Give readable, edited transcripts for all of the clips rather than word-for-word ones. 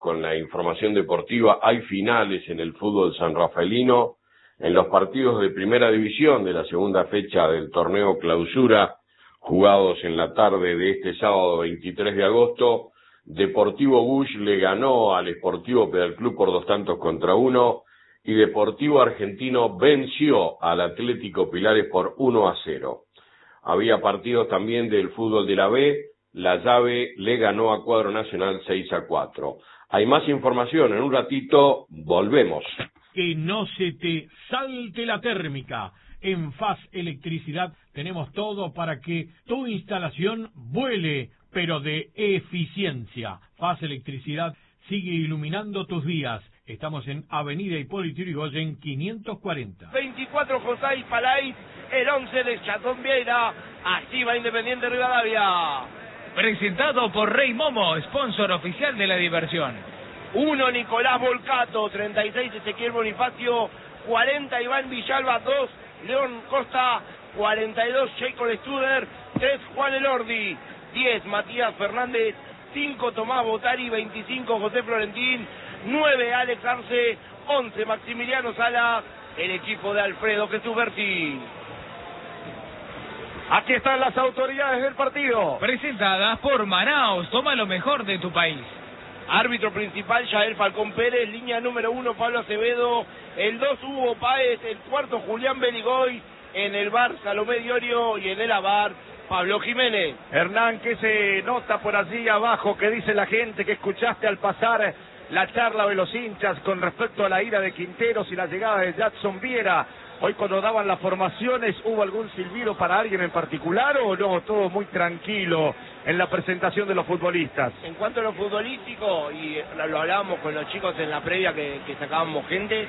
con la información deportiva. Hay finales en el fútbol sanrafaelino, en los partidos de primera división de la segunda fecha del torneo Clausura, jugados en la tarde de este sábado 23 de agosto. Deportivo Bush le ganó al Sportivo Pedalclub por 2-1, y Deportivo Argentino venció al Atlético Pilares por 1-0. Había partidos también del fútbol de la B. La Llave le ganó a Cuadro Nacional 6-4. Hay más información, en un ratito volvemos. Que no se te salte la térmica. En FAS Electricidad tenemos todo para que tu instalación vuele, pero de eficiencia. FAS Electricidad sigue iluminando tus días. Estamos en Avenida Hipólito Yrigoyen 540. 24 José Palais, el 11 de Chatón Vieira. Así va Independiente Rivadavia. Presentado por Rey Momo, sponsor oficial de la diversión. 1 Nicolás Volcato, 36 Ezequiel Bonifacio, 40 Iván Villalba, 2 León Costa, 42 Jacob Studer, 3 Juan Elordi, 10 Matías Fernández, 5 Tomás Botari, 25 José Florentín, 9 Alex Arce, 11 Maximiliano Salas, el equipo de Alfredo Jesús Berti. Aquí están las autoridades del partido. Presentadas por Manaos, toma lo mejor de tu país. Árbitro principal, Yael Falcón Pérez. Línea número 1, Pablo Acevedo. El 2, Hugo Páez. El 4, Julián Beligoy. En el bar, Salomé Diorio. Y en el avar, Pablo Jiménez. Hernán, ¿qué se nota por allí abajo? ¿Qué dice la gente que escuchaste al pasar la charla de los hinchas con respecto a la ida de Quinteros y la llegada de Jackson Viera? Hoy cuando daban las formaciones, ¿hubo algún silbido para alguien en particular o no? Todo muy tranquilo en la presentación de los futbolistas. En cuanto a lo futbolístico, y lo hablábamos con los chicos en la previa que sacábamos gente,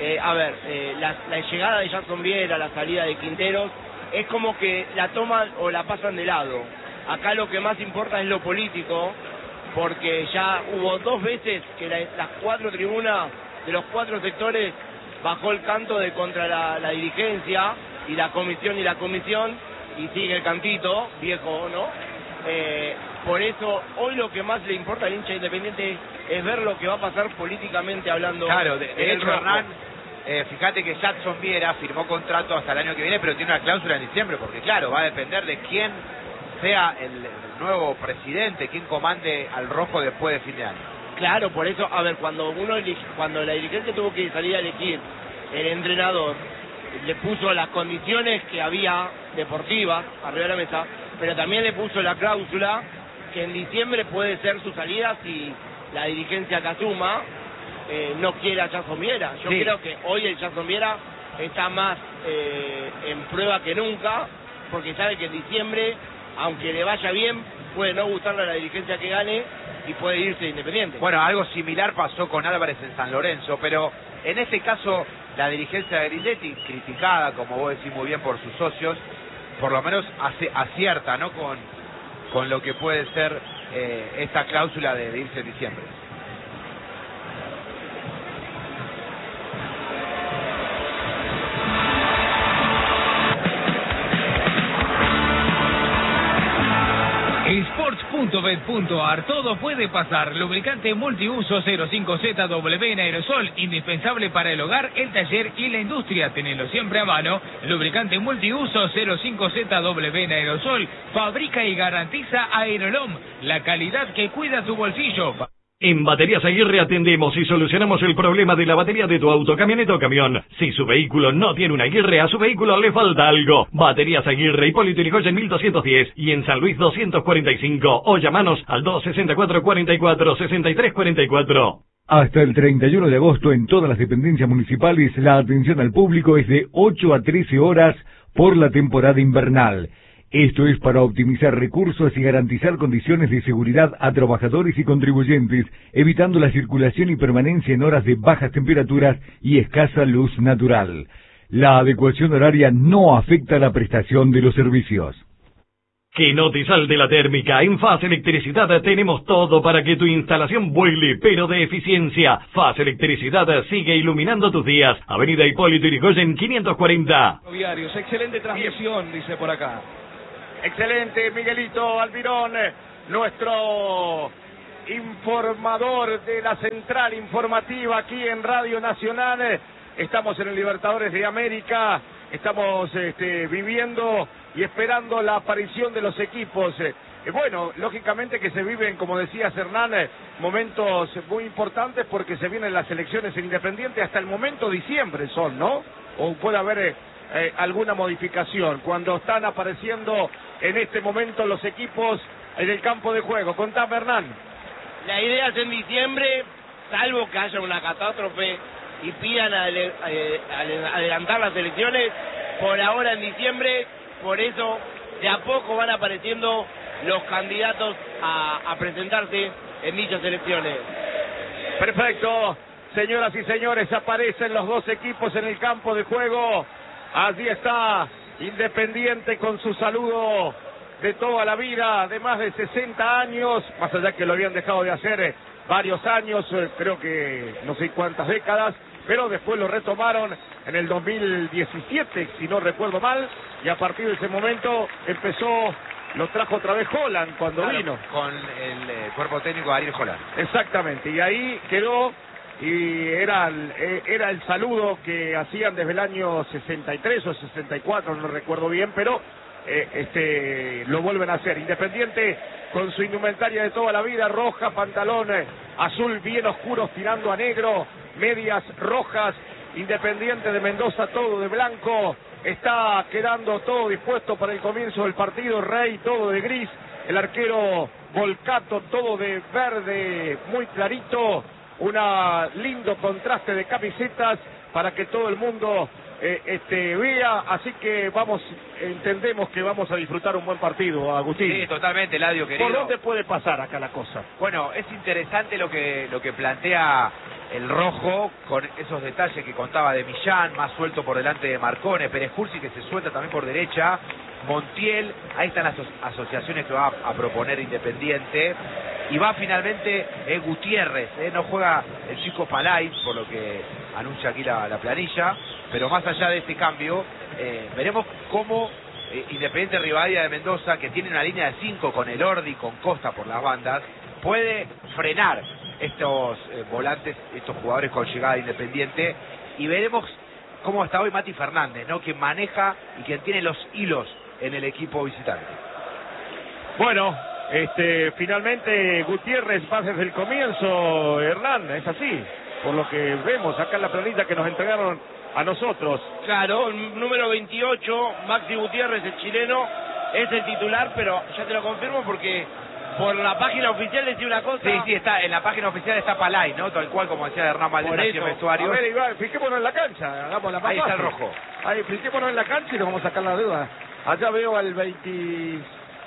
la llegada de Jackson Viera, la salida de Quinteros, es como que la toman o la pasan de lado. Acá lo que más importa es lo político, porque ya hubo 2 veces que las 4 tribunas de los 4 sectores bajó el canto de contra la dirigencia y la comisión y sigue el cantito, viejo, ¿no? Por eso, hoy lo que más le importa al hincha Independiente es ver lo que va a pasar políticamente hablando. Claro, de hecho, Hernán, fíjate que Jackson Viera firmó contrato hasta el año que viene, pero tiene una cláusula en diciembre, porque claro, va a depender de quién sea el nuevo presidente, quién comande al rojo después de fin de año. Claro, por eso, cuando la dirigencia tuvo que salir a elegir el entrenador, le puso las condiciones que había deportivas arriba de la mesa, pero también le puso la cláusula que en diciembre puede ser su salida si la dirigencia que asuma no quiere a Jackson Viera. Yo creo que hoy el Jackson Viera está más en prueba que nunca, porque sabe que en diciembre, aunque le vaya bien, puede no gustarle a la dirigencia que gane y puede irse Independiente. Bueno, algo similar pasó con Álvarez en San Lorenzo, pero en este caso la dirigencia de Grindetti, criticada, como vos decís muy bien, por sus socios, por lo menos acierta, ¿no?, con lo que puede ser esta cláusula de irse en diciembre. Sports.bet.ar, todo puede pasar. Lubricante multiuso 05ZW en aerosol, indispensable para el hogar, el taller y la industria. Tenelo siempre a mano. Lubricante multiuso 05ZW en aerosol, fabrica y garantiza Aerolom, la calidad que cuida tu bolsillo. En Baterías Aguirre atendemos y solucionamos el problema de la batería de tu auto, camioneta o camión. Si su vehículo no tiene una Aguirre, a su vehículo le falta algo. Baterías Aguirre, Hipólito Yrigoyen 1210 y en San Luis 245. O llamanos al 264-44-6344. Hasta el 31 de agosto en todas las dependencias municipales la atención al público es de 8 a 13 horas por la temporada invernal. Esto es para optimizar recursos y garantizar condiciones de seguridad a trabajadores y contribuyentes, evitando la circulación y permanencia en horas de bajas temperaturas y escasa luz natural. La adecuación horaria no afecta la prestación de los servicios. Que no te salte la térmica. En FAS Electricidad tenemos todo para que tu instalación vuele, pero de eficiencia. FAS Electricidad sigue iluminando tus días. Avenida Hipólito Yrigoyen 540. Diarios, excelente transmisión, dice por acá. Excelente, Miguelito Almirón, nuestro informador de la central informativa aquí en Radio Nacional. Estamos en el Libertadores de América, estamos viviendo y esperando la aparición de los equipos. Bueno, lógicamente que se viven, como decía Hernán, momentos muy importantes porque se vienen las elecciones en Independiente hasta el momento diciembre son, ¿no? O puede haber alguna modificación cuando están apareciendo en este momento los equipos en el campo de juego. Contame, Hernán. La idea es en diciembre, salvo que haya una catástrofe y pidan adelantar las elecciones, por ahora en diciembre, por eso de a poco van apareciendo los candidatos a presentarse en dichas elecciones. Perfecto, señoras y señores, aparecen los dos equipos en el campo de juego. Allí está Independiente con su saludo de toda la vida, de más de 60 años, más allá que lo habían dejado de hacer varios años, creo que no sé cuántas décadas, pero después lo retomaron en el 2017, si no recuerdo mal, y a partir de ese momento lo trajo otra vez Holland cuando vino. Con el cuerpo técnico de Ariel Holland. Exactamente, y ahí quedó, y era el saludo que hacían desde el año 63 o 64, no recuerdo bien, pero lo vuelven a hacer. Independiente con su indumentaria de toda la vida, roja, pantalón azul bien oscuro tirando a negro, medias rojas. Independiente de Mendoza todo de blanco, está quedando todo dispuesto para el comienzo del partido. Rey todo de gris, el arquero Volcato todo de verde muy clarito, un lindo contraste de camisetas para que todo el mundo vea, así que entendemos que vamos a disfrutar un buen partido, Agustín. Sí, totalmente, Eladio, querido. ¿Por dónde puede pasar acá la cosa? Bueno, es interesante lo que plantea el rojo, con esos detalles que contaba de Millán, más suelto por delante de Marcone, Pérez Cursi que se suelta también por derecha, Montiel, ahí están las asociaciones que va a proponer Independiente, y va finalmente Gutiérrez, no juega el chico Palay, por lo que anuncia aquí la planilla, pero más allá de este cambio, veremos cómo Independiente Rivadavia de Mendoza, que tiene una línea de 5 con Elordi, con Costa por las bandas, puede frenar estos volantes, estos jugadores con llegada Independiente, y veremos cómo está hoy Mati Fernández, ¿no? Quien maneja y quien tiene los hilos en el equipo visitante. Bueno, finalmente Gutiérrez va desde el comienzo, Hernán, es así, por lo que vemos acá en la planilla que nos entregaron a nosotros. Claro, el número 28, Maxi Gutiérrez, el chileno, es el titular, pero ya te lo confirmo porque por la página oficial decía una cosa. Sí, está en la página oficial está Palay, ¿no? Tal cual como decía Hernán Valdés en el vestuario. A ver, Iván, fijémonos en la cancha, hagamos la más ahí está el fácil. rojo. Ahí, fijémonos en la cancha y nos vamos a sacar la duda. Allá veo al 26,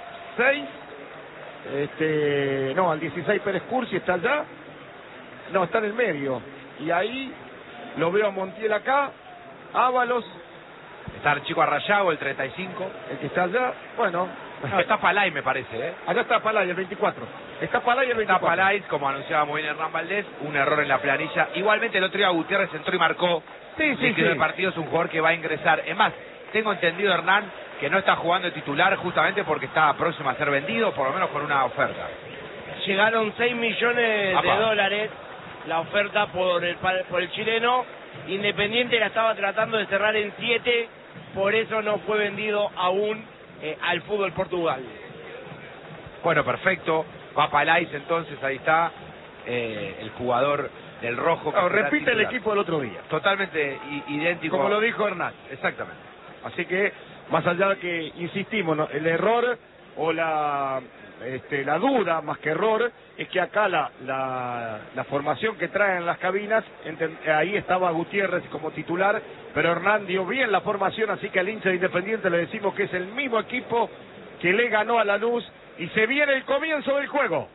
no, al 16 Pérez Cursi está allá, no, está en el medio, y ahí lo veo a Montiel acá, Ábalos. Está el chico Arrayago, el 35. El que está allá, bueno. No, está Palay, me parece, Allá está Palay, el 24. Está Palay, el 24. Está Palay, como anunciaba muy bien Hernán Valdés, un error en la planilla. Igualmente el otro día Gutiérrez entró y marcó. Sí. El partido es un jugador que va a ingresar. Es más, tengo entendido, Hernán, que no está jugando de titular justamente porque está próximo a ser vendido, por lo menos con una oferta. Llegaron 6 millones de dólares la oferta por el chileno. Independiente la estaba tratando de cerrar en 7, por eso no fue vendido aún al fútbol Portugal. Bueno, perfecto. Va Palais entonces, ahí está el jugador del rojo. No, repite el equipo del otro día. Totalmente idéntico. Como lo dijo Hernán. Exactamente. Así que, más allá de que, insistimos, ¿no? El error o la duda, más que error, es que acá la formación que traen en las cabinas, ahí estaba Gutiérrez como titular, pero Hernán dio bien la formación, así que al hincha de Independiente le decimos que es el mismo equipo que le ganó a Lanús, y se viene el comienzo del juego.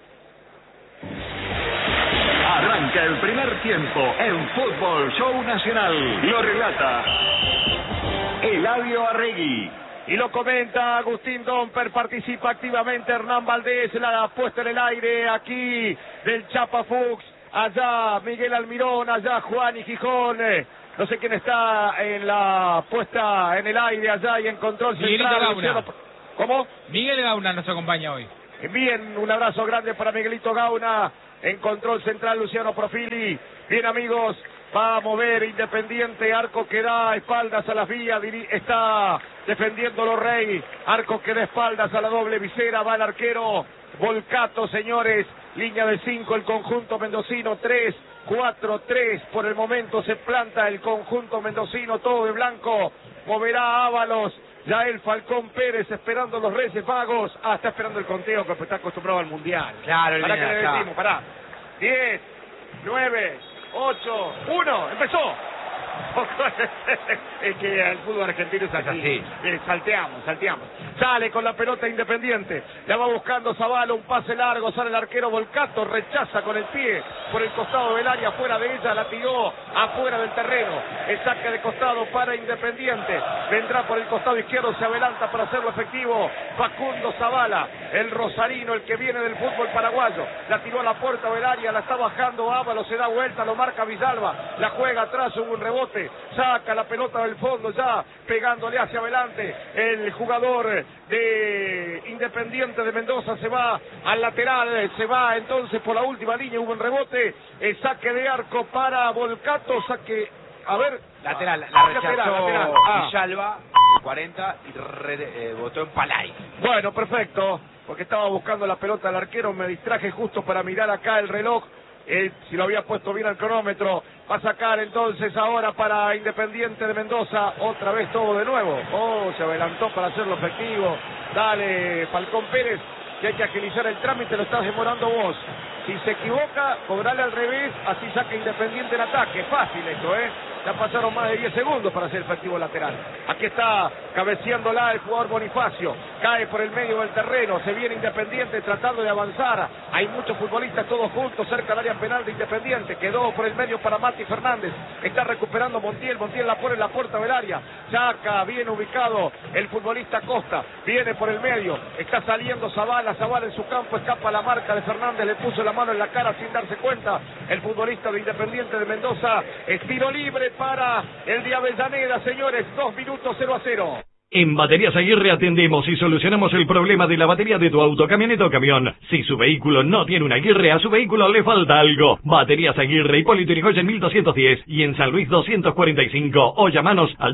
Arranca el primer tiempo en Fútbol Show Nacional. Lo relata Eladio Arregui. Y lo comenta Agustín Domper, participa activamente Hernán Valdés, la puesta en el aire aquí del Chapa Fuchs, allá Miguel Almirón, allá Juan y Gijón, no sé quién está en la puesta en el aire allá y en control central. Gauna. ¿Cómo? Miguel Gauna nos acompaña hoy. Bien, un abrazo grande para Miguelito Gauna. En control central Luciano Profili. Bien, amigos, va a mover Independiente, arco que da espaldas a las vías, está defendiéndolo Rey, arco que da espaldas a la doble visera, va el arquero Volcato, señores, línea de 5 el conjunto mendocino, 3-4-3, por el momento se planta el conjunto mendocino, todo de blanco, moverá Ábalos, ya el Falcón Pérez esperando los Reyes Magos, está esperando el conteo que está acostumbrado al Mundial. Claro, ¿Para qué le decimos? Pará. 10, 9, 8, 1, empezó. Es que el fútbol argentino es así. Salteamos. Sale con la pelota Independiente. La va buscando Zavala, un pase largo, sale el arquero Volcato, rechaza con el pie por el costado del área, fuera de ella, la tiró afuera del terreno. El saque de costado para Independiente. Vendrá por el costado izquierdo, se adelanta para hacerlo efectivo Facundo Zavala, el rosarino, el que viene del fútbol paraguayo. La tiró a la puerta del área, la está bajando Ábalos, se da vuelta, lo marca Villalba, la juega atrás, hubo un rebote, saca la pelota del fondo ya, pegándole hacia adelante. El jugador de Independiente de Mendoza se va al lateral, se va entonces por la última línea, hubo un rebote, el saque de arco para Volcato, saque, a ver, lateral, la rechazó lateral. Villalba, 40, y botó en Palay. Bueno, perfecto, porque estaba buscando la pelota al arquero, me distraje justo para mirar acá el reloj. Si lo había puesto bien al cronómetro, va a sacar entonces ahora para Independiente de Mendoza, otra vez todo de nuevo. Se adelantó para hacerlo efectivo. Dale, Falcón Pérez, que hay que agilizar el trámite, lo estás demorando vos. Si se equivoca, cobrale al revés, así saca Independiente el ataque. Fácil esto, Ya pasaron más de 10 segundos para hacer efectivo el lateral. Aquí está cabeceándola el jugador Bonifacio. Cae por el medio del terreno. Se viene Independiente tratando de avanzar. Hay muchos futbolistas todos juntos cerca del área penal de Independiente. Quedó por el medio para Mati Fernández. Está recuperando Montiel. Montiel la pone en la puerta del área. Saca bien ubicado el futbolista Costa. Viene por el medio. Está saliendo Zavala. Zavala en su campo. Escapa la marca de Fernández. Le puso la mano en la cara sin darse cuenta. El futbolista de Independiente de Mendoza. Es tiro libre para el de Avellaneda, señores, 2 minutos 0-0. En Baterías Aguirre atendemos y solucionamos el problema de la batería de tu auto, camioneta o camión. Si su vehículo no tiene una Aguirre, a su vehículo le falta algo. Baterías Aguirre, Hipólito Yrigoyen 1210 y en San Luis 245. O llamanos al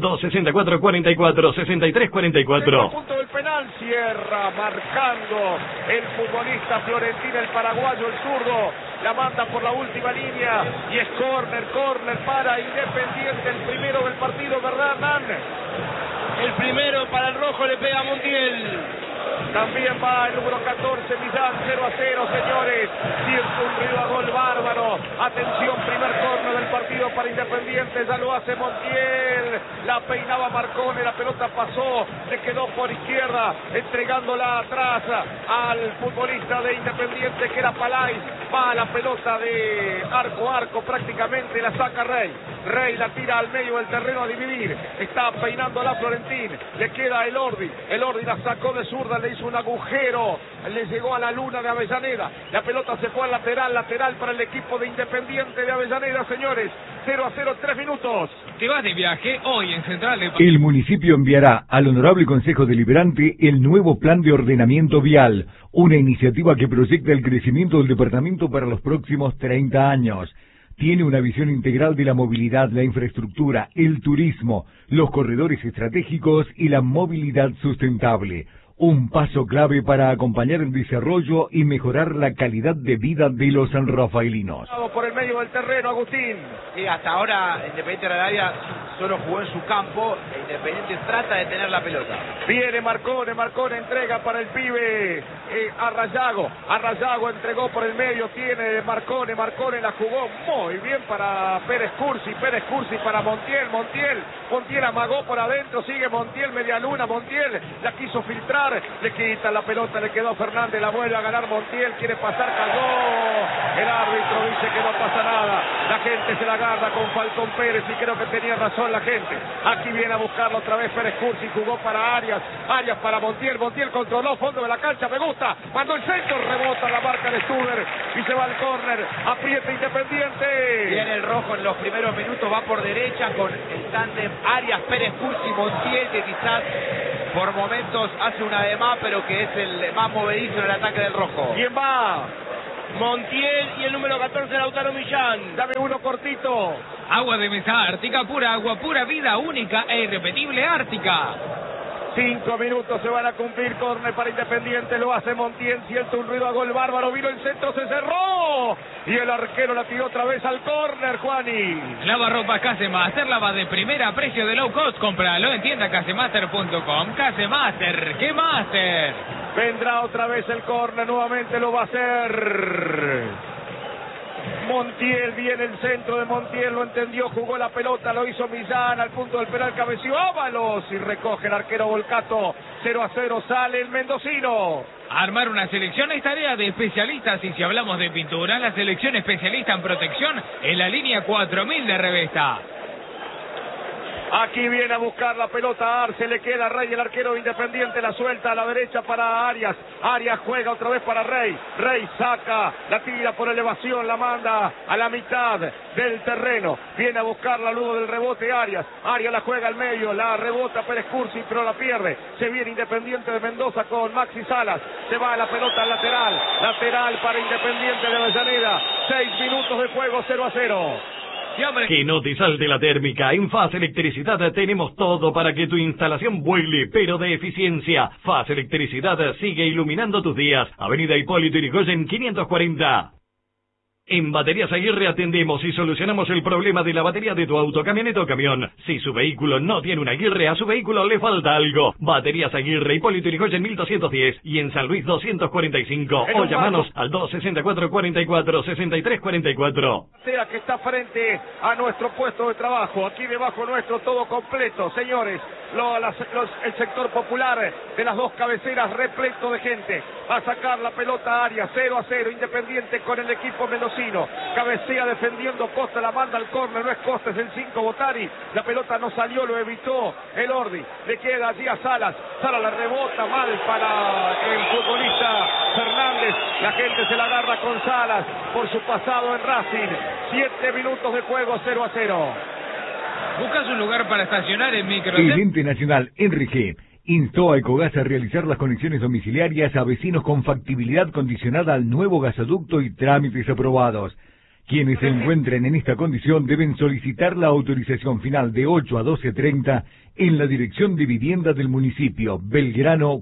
264-44-6344. El punto del penal, cierra marcando el futbolista Florentín, el paraguayo, el zurdo. La manda por la última línea y es córner para Independiente, el primero del partido, ¿verdad, Hernán? El primero para el rojo, le pega a Montiel. También va el número 14, Millán, 0-0, señores. Siempre un ruido a gol bárbaro. Atención, primer córner del partido para Independiente. Ya lo hace Montiel. La peinaba Marcone, la pelota pasó. Se quedó por izquierda, entregándola atrás al futbolista de Independiente, que era Palay. Va la pelota de arco a arco prácticamente, la saca Rey. Rey la tira al medio del terreno a dividir. Está peinándola Florentín. Le queda el Ordi la sacó de zurda, le hizo un agujero, le llegó a la luna de Avellaneda. La pelota se fue al lateral para el equipo de Independiente de Avellaneda, señores. 0-0, 3 minutos. Te vas de viaje hoy en Central de... El municipio enviará al Honorable Consejo Deliberante el nuevo Plan de Ordenamiento Vial, una iniciativa que proyecta el crecimiento del departamento para los próximos 30 años. Tiene una visión integral de la movilidad, la infraestructura, el turismo, los corredores estratégicos y la movilidad sustentable. Un paso clave para acompañar el desarrollo y mejorar la calidad de vida de los sanrafaelinos. Por el medio del terreno, Agustín. Sí, hasta ahora Independiente Rivadavia solo jugó en su campo. Independiente trata de tener la pelota. Viene Marcone entrega para el pibe Arrayago entregó por el medio, tiene Marcone la jugó muy bien para Pérez Cursi para Montiel amagó por adentro, sigue Montiel, media luna, Montiel la quiso filtrar, le quita la pelota, le quedó Fernández, la vuelve a ganar Montiel, quiere pasar, cayó, el árbitro dice que no pasa nada, la gente se la agarra con Falcón Pérez y creo que tenía razón la gente. Aquí viene a buscarlo otra vez Pérez Cursi, jugó para Arias para Montiel controló fondo de la cancha, me gusta, mandó el centro, rebota la marca de Stuber y se va al córner, aprieta Independiente. Viene el rojo en los primeros minutos, va por derecha con el tándem Arias, Pérez Cursi, Montiel, que quizás por momentos hace una de más, pero que es el más movedizo en el ataque del rojo. ¿Quién va? Montiel y el número 14, Lautaro Millán. Dame uno cortito. Agua de mesa Ártica, pura agua, pura vida, única e irrepetible Ártica. 5 minutos se van a cumplir. Córner para Independiente, lo hace Montiel, siente un ruido a gol bárbaro, vino el centro, se cerró y el arquero la tiró otra vez al córner, Juani. Lavarropas Casemaster, lava de primera, precio de low cost, cómpralo en tienda casemaster.com. Casemaster, ¿qué master? Vendrá otra vez el córner, nuevamente lo va a hacer Montiel. Viene el centro de Montiel, lo entendió, jugó la pelota, lo hizo Millán, al punto del penal cabeció Ábalos y recoge el arquero Volcato. 0-0, sale el mendocino. Armar una selección es tarea de especialistas, y si hablamos de pintura, la selección especialista en protección en la línea 4000 de Revesta. Aquí viene a buscar la pelota Arce, le queda a Rey, el arquero de Independiente, la suelta a la derecha para Arias. Arias juega otra vez para Rey. Rey saca, la tira por elevación, la manda a la mitad del terreno. Viene a buscarla luego del rebote Arias. Arias la juega al medio, la rebota Pérez Cursi, pero la pierde. Se viene Independiente de Mendoza con Maxi Salas. Se va a la pelota al lateral. Lateral para Independiente de Avellaneda. 6 minutos de juego, 0-0. Que no te salte la térmica. En Faz Electricidad tenemos todo para que tu instalación vuele, pero de eficiencia. Faz Electricidad sigue iluminando tus días. Avenida Hipólito Yrigoyen 540. En Baterías Aguirre atendemos y solucionamos el problema de la batería de tu auto, camioneta o camión. Si su vehículo no tiene una Aguirre, a su vehículo le falta algo. Baterías Aguirre, Hipólito Yrigoyen 1210 y en San Luis 245. O llamanos al 264-44-6344. Sea que está frente a nuestro puesto de trabajo, aquí debajo nuestro, todo completo, señores. El sector popular de las dos cabeceras repleto de gente. Va a sacar la pelota a Arias, 0-0, Independiente con el equipo mendocino. Cabecea defendiendo Costa, la manda al córner, no es Costa, es el 5 Botari. La pelota no salió, lo evitó el Ordi. Le queda allí a Salas. Salas la rebota mal para el futbolista Fernández. La gente se la agarra con Salas por su pasado en Racing. 7 minutos de juego, 0-0. ¿Buscas un lugar para estacionar en micro? El ente nacional Enrique instó a Ecogas a realizar las conexiones domiciliarias a vecinos con factibilidad condicionada al nuevo gasoducto y trámites aprobados. Quienes se encuentren en esta condición deben solicitar la autorización final de 8 a 12:30 en la Dirección de Vivienda del municipio, Belgrano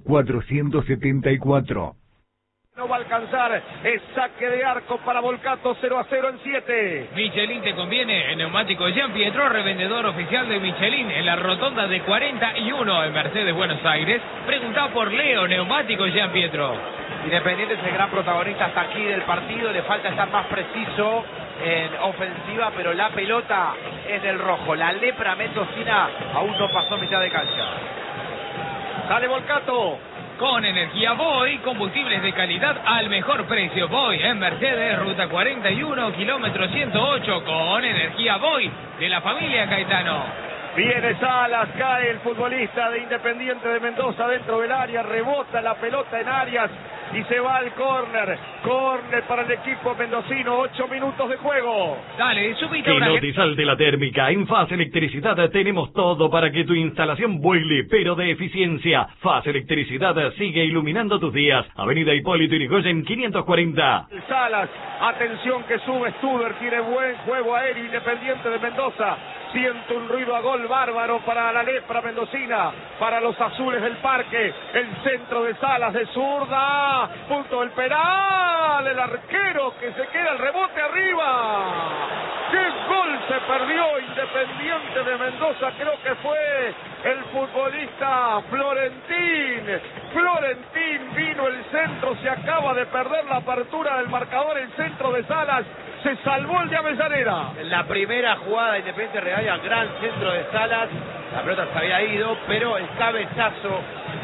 474. No va a alcanzar, es saque de arco para Volcato, 0-0 en 7. Michelin te conviene, el neumático Jean Pietro, revendedor oficial de Michelin en la rotonda de 41 en Mercedes, Buenos Aires. Preguntá por Leo, neumático Jean Pietro. Independiente es el gran protagonista hasta aquí del partido, le falta estar más preciso en ofensiva, pero la pelota es del rojo. La lepra mendocina aún no pasó mitad de cancha. Sale Volcato. Con energía Voy, combustibles de calidad al mejor precio. Voy en Mercedes, ruta 41, kilómetro 108, con energía Voy de la familia Caetano. Viene Salas, cae el futbolista de Independiente de Mendoza dentro del área, rebota la pelota en Arias y se va al córner. Córner para el equipo mendocino, 8 minutos de juego. Dale, subite Que una... no te salte la térmica. En Faz Electricidad tenemos todo para que tu instalación vuele, pero de eficiencia. Faz Electricidad sigue iluminando tus días. Avenida Hipólito Yrigoyen 540. Salas, atención que sube Stuber, tiene buen juego aéreo Independiente de Mendoza. Siente un ruido a gol bárbaro para la lepra mendocina, para los azules del parque. El centro de Salas de zurda, punto del penal, el arquero que se queda el rebote arriba. ¡Qué gol se perdió Independiente de Mendoza! Creo que fue el futbolista Florentín. Florentín vino el centro, se acaba de perder la apertura del marcador, el centro de Salas. Se salvó el de Avellaneda. La primera jugada de Independiente Real, gran centro de Salas. La pelota se había ido, pero el cabezazo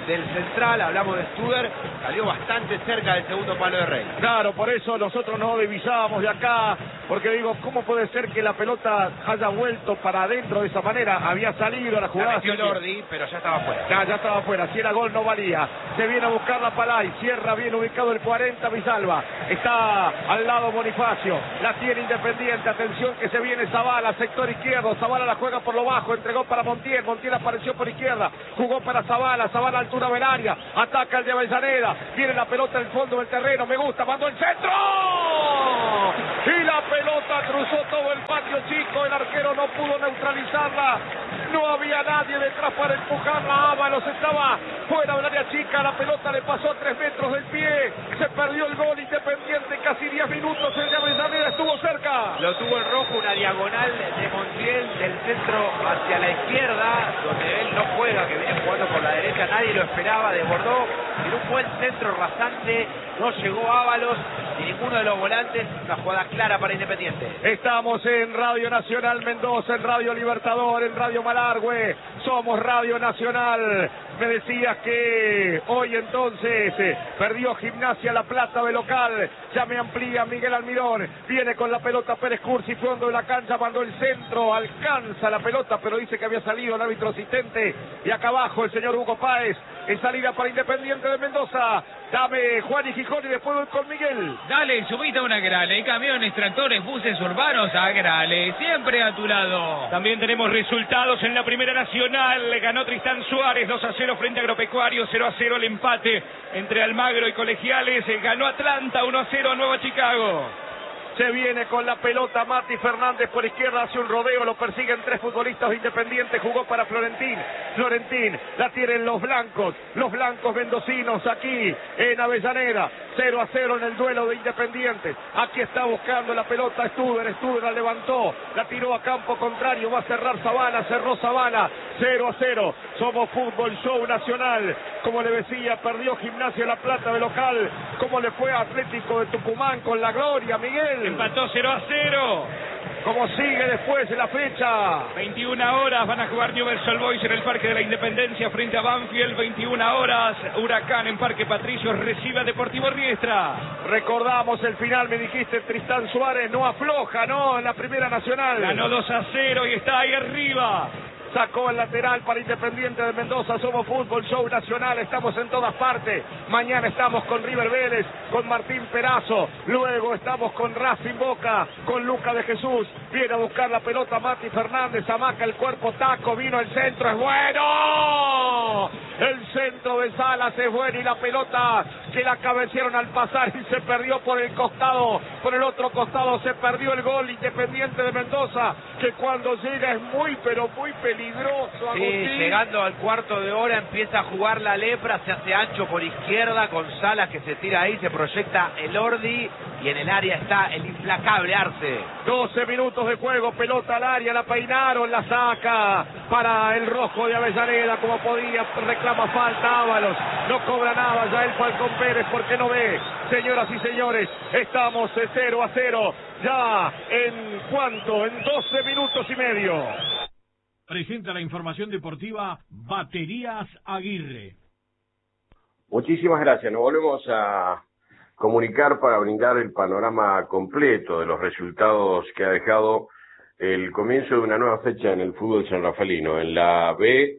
del central, hablamos de Studer, salió bastante cerca del segundo palo de Rey. Claro, por eso nosotros no divisábamos de acá, porque digo, ¿cómo puede ser que la pelota haya vuelto para adentro de esa manera? Había salido la jugada. La metió Lordi, pero ya estaba fuera. Ya estaba fuera, si era gol no valía. Se viene a buscar la Palay, cierra bien ubicado el 40 Villalba. Está al lado Bonifacio, la tiene Independiente, atención que se viene Zavala, sector izquierdo, Zavala la juega por lo bajo, entregó para Montiel, Montiel apareció por izquierda, jugó para Zavala, Zavala altura del área, ataca el de Avellaneda, viene la pelota en el fondo del terreno, me gusta, mandó el centro, y la pelota cruzó todo el patio chico, el arquero no pudo neutralizarla, no había nadie detrás para empujarla, Ábalos estaba fuera del área chica, la pelota le pasó a 3 metros del pie, se perdió el gol Independiente, casi 10 minutos, el de Avellaneda estuvo cerca. Lo tuvo el rojo, una diagonal de Montiel del centro hacia la izquierda, donde él no juega, que viene jugando por la derecha, nadie lo esperaba, desbordó, en un buen centro rasante, no llegó Ábalos, ni ninguno de los volantes, una jugada clara para Independiente. Estamos en Radio Nacional Mendoza, en Radio Libertador, en Radio Malargüe, somos Radio Nacional. Me decías que hoy entonces perdió Gimnasia La Plata de local, ya me amplía Miguel Almirón, viene con la pelota Pérez Cursi, fondo de la cancha, mandó el centro, alcanza la pelota, pero dice que había salido el árbitro asistente, y acá abajo el señor Hugo Páez, en salida para Independiente de Mendoza. Dame Juan y Gijón y después voy con Miguel. Dale, subite a una Grale, camiones, tractores, buses urbanos a Grale, siempre a tu lado. También tenemos resultados en la Primera Nacional, ganó Tristán Suárez 2-0 frente a Agropecuario, 0-0 el empate entre Almagro y Colegiales, ganó Atlanta 1-0 a Nueva Chicago. Se viene con la pelota Mati Fernández por izquierda, hace un rodeo, lo persiguen 3 futbolistas Independientes, jugó para Florentín, la tienen los blancos mendocinos aquí en Avellaneda, 0-0 en el duelo de Independientes, aquí está buscando la pelota Studer la levantó, la tiró a campo contrario, va a cerrar Zavala, cerró Zavala, 0-0, somos Fútbol Show Nacional, como le decía, perdió Gimnasia La Plata de local, como le fue a Atlético de Tucumán con la gloria, Miguel. Empató 0-0. ¿Cómo sigue después de la fecha? 21 horas van a jugar Newell's Old Boys en el Parque de la Independencia frente a Banfield. 21 horas, Huracán en Parque Patricios recibe a Deportivo Riestra. Recordamos el final, me dijiste, Tristán Suárez no afloja, ¿no? En la Primera Nacional. Ganó 2-0 y está ahí arriba. Sacó el lateral para Independiente de Mendoza, somos Fútbol Show Nacional, estamos en todas partes. Mañana estamos con River Vélez, con Martín Perazo, luego estamos con Racing Boca, con Luca de Jesús, viene a buscar la pelota Mati Fernández, amaca el cuerpo, taco, vino el centro, es bueno, el centro de Salas es bueno y la pelota que la cabecearon al pasar y se perdió por el costado, por el otro costado se perdió el gol Independiente de Mendoza, que cuando llega es muy pero muy peligroso. Sí, llegando al cuarto de hora empieza a jugar la lepra, se hace ancho por izquierda con Salas que se tira ahí, se proyecta el Ordi y en el área está el implacable Arce. 12 minutos de juego, pelota al área, la peinaron, la saca para el rojo de Avellaneda como podía, reclama falta Ábalos, no cobra nada ya el Falcón Pérez porque no ve. Señoras y señores, estamos 0-0 ya en ¿cuánto? En 12 minutos y medio. Presenta la información deportiva Baterías Aguirre. Muchísimas gracias. Nos volvemos a comunicar para brindar el panorama completo de los resultados que ha dejado el comienzo de una nueva fecha en el fútbol sanrafaelino. En la B,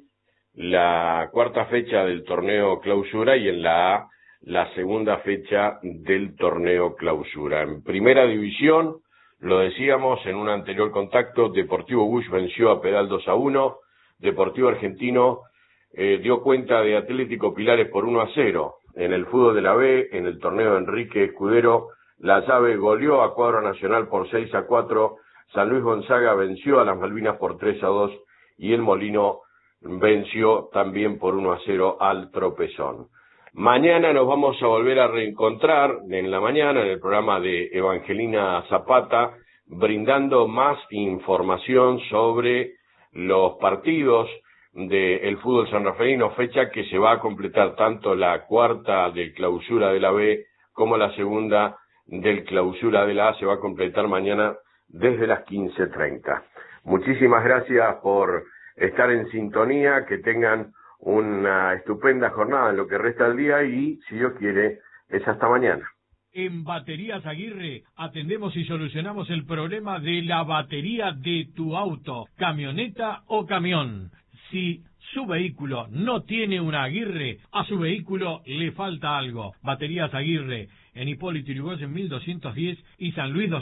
la cuarta fecha del torneo Clausura y en la A, la segunda fecha del torneo Clausura. En primera división, lo decíamos en un anterior contacto, Deportivo Bush venció a Pedal 2-1, Deportivo Argentino dio cuenta de Atlético Pilares por 1-0. En el fútbol de la B, en el torneo Enrique Escudero, la llave goleó a Cuadro Nacional por 6-4, San Luis Gonzaga venció a las Malvinas por 3-2 y el Molino venció también por 1-0 al Tropezón. Mañana nos vamos a volver a reencontrar en la mañana en el programa de Evangelina Zapata, brindando más información sobre los partidos del fútbol sanrafaelino, fecha que se va a completar tanto la cuarta del Clausura de la B como la segunda del Clausura de la A, se va a completar mañana desde las 15:30. Muchísimas gracias por estar en sintonía, que tengan una estupenda jornada en lo que resta del día y, si Dios quiere, es hasta mañana. En Baterías Aguirre atendemos y solucionamos el problema de la batería de tu auto, camioneta o camión. Si su vehículo no tiene una Aguirre, a su vehículo le falta algo. Baterías Aguirre, en Hipólito Yrigoyen 1210 y San Luis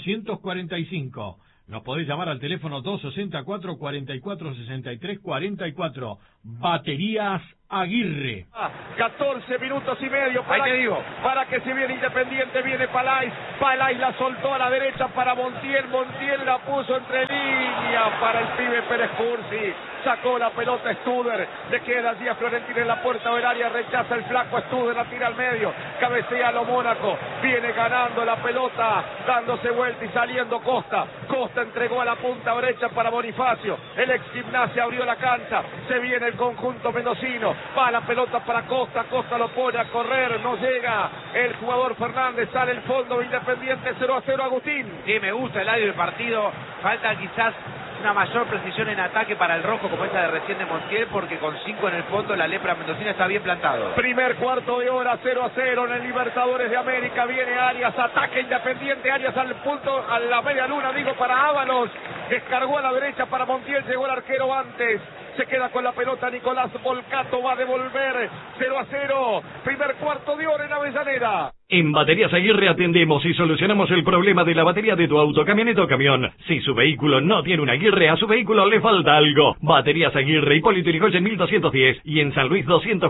245. Nos podés llamar al teléfono 264 44 63 44. Baterías Aguirre. 14 minutos y medio para que si viene Independiente, viene Palais. Palais la soltó a la derecha para Montiel. Montiel la puso entre líneas para el pibe Pérez Cursi. Sacó la pelota Studer. Le queda allí a Florentín en la puerta del área. Rechaza el flaco Studer. La tira al medio. Cabecea a lo Mónaco. Viene ganando la pelota. Dándose vuelta y saliendo Costa. Costa entregó a la punta derecha para Bonifacio. El ex Gimnasia abrió la cancha. Se viene el conjunto mendocino. Va la pelota para Costa. Costa lo pone a correr. No llega el jugador Fernández. Sale el fondo de Independiente. 0-0 Agustín. Sí, me gusta el audio del partido. Falta quizás una mayor precisión en ataque para el rojo como esa de recién de Montiel, porque con 5 en el fondo la lepra mendocina está bien plantado. Primer cuarto de hora, 0-0 en el Libertadores de América. Viene Arias, ataque Independiente. Arias al punto, a la media luna, digo, para Ábalos. Descargó a la derecha para Montiel, llegó el arquero antes. Se queda con la pelota Nicolás Volcato, va a devolver. 0-0, primer cuarto de hora en Avellaneda. En Baterías Aguirre atendemos y solucionamos el problema de la batería de tu auto, camioneta o camión. Si su vehículo no tiene una Aguirre, a su vehículo le falta algo. Baterías Aguirre, Hipólito Yrigoyen 1210 y en San Luis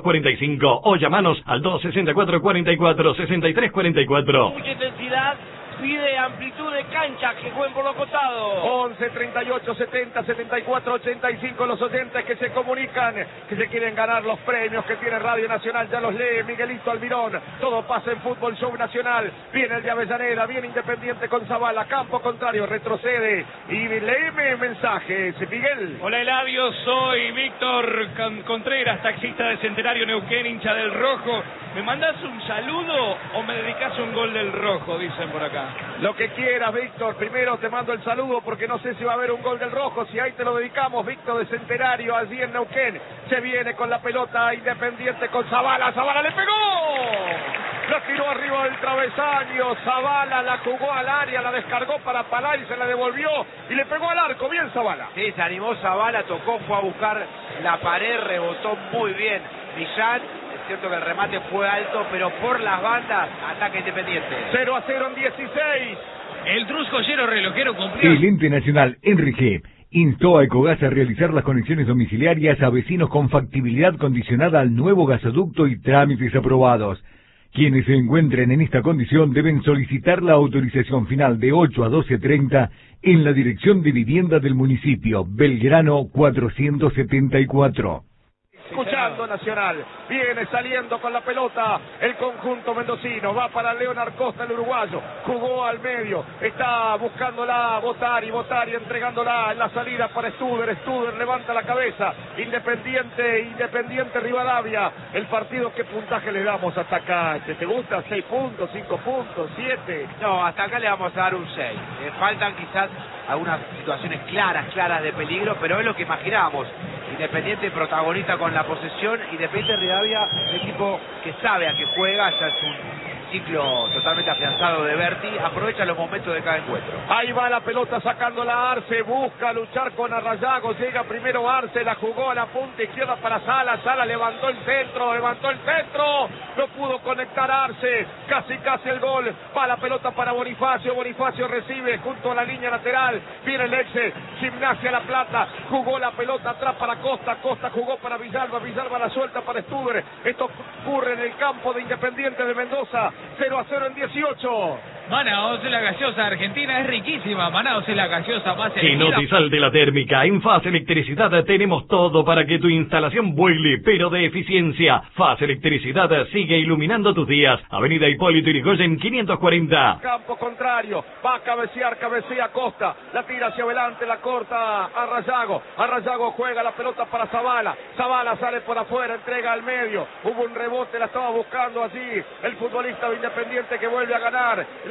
245. O llamanos al 264 44 63 44. Mucha intensidad. Pide amplitud de cancha, que jueguen por los costados. 11, 38, 70, 74, 85, los oyentes que se comunican, que se quieren ganar los premios que tiene Radio Nacional, ya los lee Miguelito Almirón. Todo pasa en Fútbol Show Nacional. Viene el de Avellaneda, viene Independiente con Zavala, campo contrario, retrocede y léeme mensajes, Miguel. Hola Eladio, soy Víctor Contreras, taxista de Centenario Neuquén, hincha del Rojo. ¿Me mandás un saludo o me dedicás un gol del Rojo? Dicen por acá. Lo que quieras, Víctor. Primero te mando el saludo porque no sé si va a haber un gol del Rojo. Si ahí te lo dedicamos, Víctor de Centenario, allí en Neuquén. Se viene con la pelota Independiente con Zavala. ¡Zavala le pegó! La tiró arriba del travesaño. Zavala la jugó al área, la descargó para Palay, se la devolvió y le pegó al arco. Bien Zavala. Sí, se animó Zavala, tocó, fue a buscar la pared, rebotó muy bien Millán. Es cierto que el remate fue alto, pero por las bandas, ataque Independiente. 0-0 en 16. El Truscollero relojero cumplió. El ente nacional Enrique instó a Ecogas a realizar las conexiones domiciliarias a vecinos con factibilidad condicionada al nuevo gasoducto y trámites aprobados. Quienes se encuentren en esta condición deben solicitar la autorización final de 8 a 12:30 en la Dirección de Vivienda del municipio, Belgrano 474. Escuchando Nacional, viene saliendo con la pelota el conjunto mendocino, va para Leonard Costa, el uruguayo, jugó al medio, está buscándola Botari entregándola en la salida para Studer levanta la cabeza, Independiente Rivadavia, el partido, ¿qué puntaje le damos hasta acá? ¿Te gusta? 6 puntos, 5 puntos, 7? No, hasta acá le vamos a dar un 6, faltan quizás algunas situaciones claras de peligro, pero es lo que imaginábamos. Independiente protagonista con la posesión, Independiente Rivadavia, un equipo que sabe a qué juega, ya es un ciclo totalmente afianzado de Berti, aprovecha los momentos de cada encuentro. Ahí va la pelota sacándola Arce, busca luchar con Arrayago, llega primero Arce, la jugó a la punta izquierda para Sala levantó el centro, no pudo conectar Arce, casi el gol, va la pelota para Bonifacio recibe junto a la línea lateral, viene el ex Gimnasia La Plata, jugó la pelota atrás para Costa jugó para Villalba la suelta para Stuber, esto ocurre en el campo de Independiente de Mendoza. 0-0 en 18. Manaos, la gaseosa argentina es riquísima. Manaos es la gaseosa más Que no te salte la térmica. En FAS Electricidad tenemos todo para que tu instalación vuele, pero de eficiencia. FAS Electricidad sigue iluminando tus días. Avenida Hipólito Yrigoyen 540. Campo contrario, va a cabecea Costa, la tira hacia adelante, la corta a Rayago juega la pelota para Zavala sale por afuera, entrega al medio, hubo un rebote, la estaba buscando allí el futbolista de Independiente que vuelve a ganar, le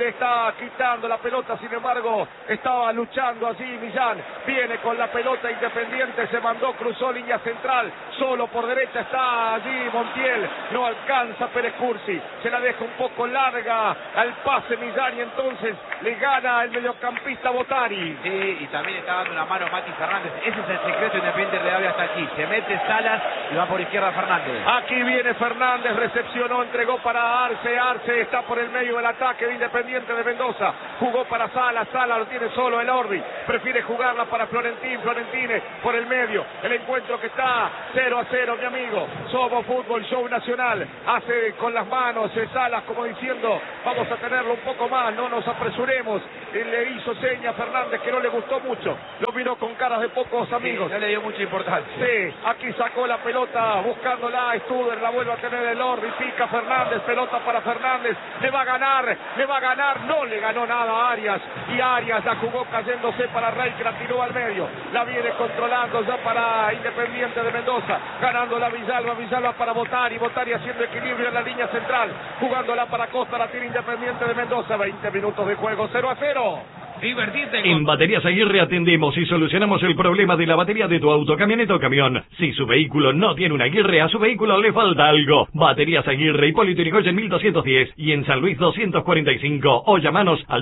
le está quitando la pelota, sin embargo, estaba luchando allí Millán, viene con la pelota Independiente, se mandó, cruzó línea central, solo por derecha está allí Montiel, no alcanza Pérez Cursi, se la deja un poco larga al pase Millán y entonces le gana el mediocampista Botari. Sí, y también está dando una mano a Mati Fernández, ese es el secreto de Independiente Rivadavia hasta aquí, se mete Salas y va por izquierda Fernández. Aquí viene Fernández, recepcionó, entregó para Arce, Arce está por el medio del ataque de Independiente de Mendoza, jugó para Salas, Salas lo tiene solo el Orbi, prefiere jugarla para Florentín, Florentine por el medio, el encuentro que está 0-0, mi amigo, somos Fútbol Show Nacional, hace con las manos Salas como diciendo, vamos a tenerlo un poco más, no nos apresuremos, le hizo seña a Fernández que no le gustó mucho, lo miró con caras de pocos amigos. Sí, no le dio mucha importancia. Sí, aquí sacó la pelota buscándola, Studer la vuelve a tener el Orbi, pica Fernández, pelota para Fernández, le va a ganar, no le ganó nada a Arias, y Arias la jugó cayéndose para Rey, que la tiró al medio, la viene controlando ya para Independiente de Mendoza, ganando la Villalba para Botari, Botari haciendo equilibrio en la línea central, jugándola para Costa, la tiene Independiente de Mendoza, 20 minutos de juego, 0-0. En Baterías Aguirre atendemos y solucionamos el problema de la batería de tu auto, camioneta o camión. Si su vehículo no tiene una Aguirre, a su vehículo le falta algo. Baterías Aguirre, Hipólito Yrigoyen 1210 y en San Luis 245. O llamanos al